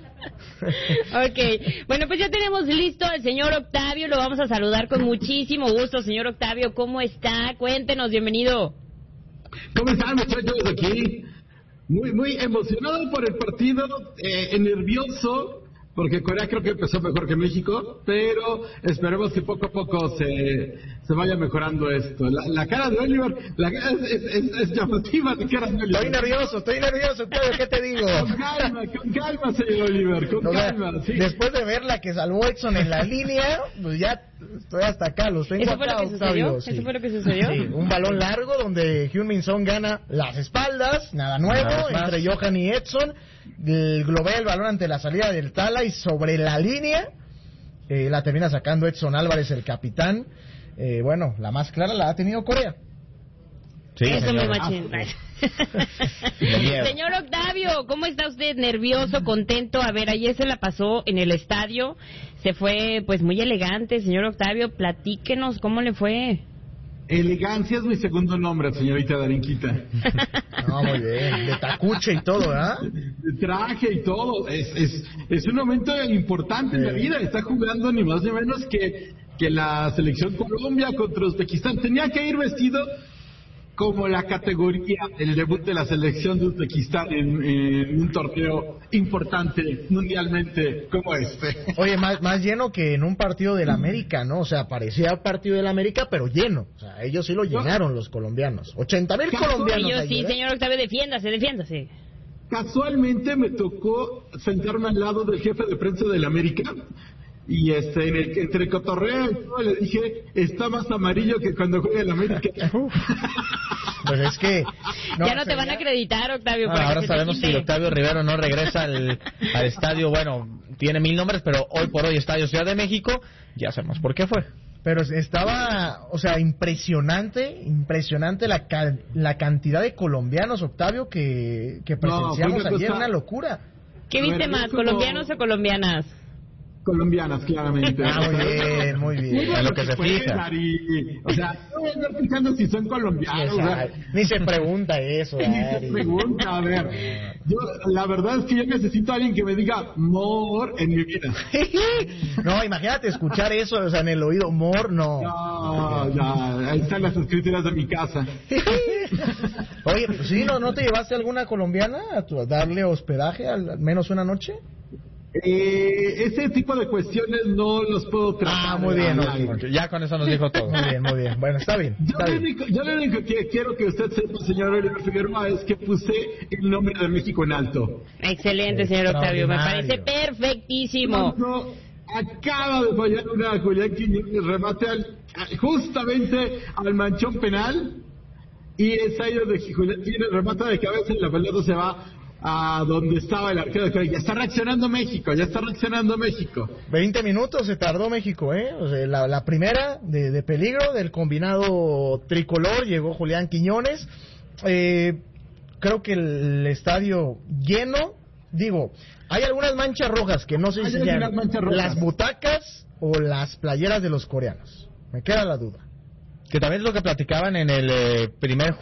Ok, bueno, pues ya tenemos listo al señor Octavio, lo vamos a saludar con muchísimo gusto. Señor Octavio, ¿cómo está? Cuéntenos, bienvenido. ¿Cómo están, muchachos? Aquí muy muy emocionado por el partido, eh, nervioso, porque Corea creo que empezó mejor que México, pero esperemos que poco a poco se, se vaya mejorando esto. La, la cara de Oliver, la cara es, es, es, es llamativa de cara de Oliver. Estoy nervioso, estoy nervioso, ¿qué te digo? Con calma, con calma, señor Oliver, con no, calma. Sí. Después de ver la que salvó Edson en la línea, pues ya estoy hasta acá, los tengo ¿Eso fue acá, lo que Octavio. sucedió? Sí. ¿Eso fue lo que sucedió? Sí, un balón largo donde Heung-min Son gana las espaldas, nada nuevo, nada entre Johan y Edson. Globea el balón ante la salida del Tala y sobre la línea eh, la termina sacando Edson Álvarez, el capitán. Eh, bueno, la más clara la ha tenido Corea. Sí, eso muy machín. Señor Octavio, ¿cómo está usted? ¿Nervioso, contento? A ver, ayer se la pasó en el estadio, se fue pues muy elegante. Señor Octavio, platíquenos, ¿cómo le fue? Elegancia es mi segundo nombre, señorita Darinquita. No, muy bien, de tacuche y todo, ¿verdad? De traje y todo, es, es, es un momento importante sí. en la vida, está jugando ni más ni menos que, que la selección Colombia contra Uzbekistán, tenía que ir vestido como la categoría, el debut de la selección de Uzbekistán en, en un torneo importante mundialmente como este. Oye, más, más lleno que en un partido del América, ¿no? O sea, parecía partido del América, pero lleno. O sea, ellos sí lo llenaron, los colombianos. ochenta mil colombianos. Ellos sí, ayer, ¿eh? Señor Octavio, defiéndase, defiéndase. Casualmente me tocó sentarme al lado del jefe de prensa del América. Y este, en el, entre el cotorreo y todo, le dije, está más amarillo que cuando juega el América. Pues es que... No, ya no te van a acreditar, Octavio. Ah, ahora sabemos si Octavio Rivero no regresa al, al estadio, bueno, tiene mil nombres, pero hoy por hoy Estadio Ciudad de México, ya sabemos por qué fue. Pero estaba, o sea, impresionante, impresionante la, ca- la cantidad de colombianos, Octavio, que, que presenciamos no, ayer, una locura. ¿Qué viste más, colombianos o colombianas? colombianas, claramente. Ah, muy bien, muy bien. Uno A lo que se puede, fija. Dari. O sea, no voy a andar fijando si son colombianos. Sí, o sea, ni se pregunta eso, ni Dari. se pregunta, a ver. Yo, la verdad es que yo necesito a alguien que me diga more en mi vida. No, imagínate escuchar eso, o sea, en el oído, more, no. No, ya, ahí están las escrituras de mi casa. Oye, pues sí, ¿no, ¿no te llevaste alguna colombiana a, tu, a darle hospedaje al, al menos una noche? Eh, ese tipo de cuestiones no los puedo tratar. Ah, muy bien, no, no, ya con eso nos dijo todo. Muy bien, muy bien. Bueno, está bien. Yo, Está lo bien. único, yo lo único que quiero que usted sepa, señor Oliver Figueroa, es que puse el nombre de México en alto. Excelente, señor Octavio. Me parece perfectísimo. Cuando acaba de fallar una Julián Quiñones, remate al, justamente al manchón penal, y es ahí donde Julián Quiñones remata de cabeza y la pelota se va a donde estaba el arquero. Ya está reaccionando México, ya está reaccionando México. veinte minutos se tardó México, ¿eh? O sea, la, la primera de, de peligro del combinado tricolor llegó Julián Quiñones. Eh, creo que el estadio lleno, digo, hay algunas manchas rojas que no sé si sean las butacas o las playeras de los coreanos. Me queda la duda. Que también es lo que platicaban en el eh, primer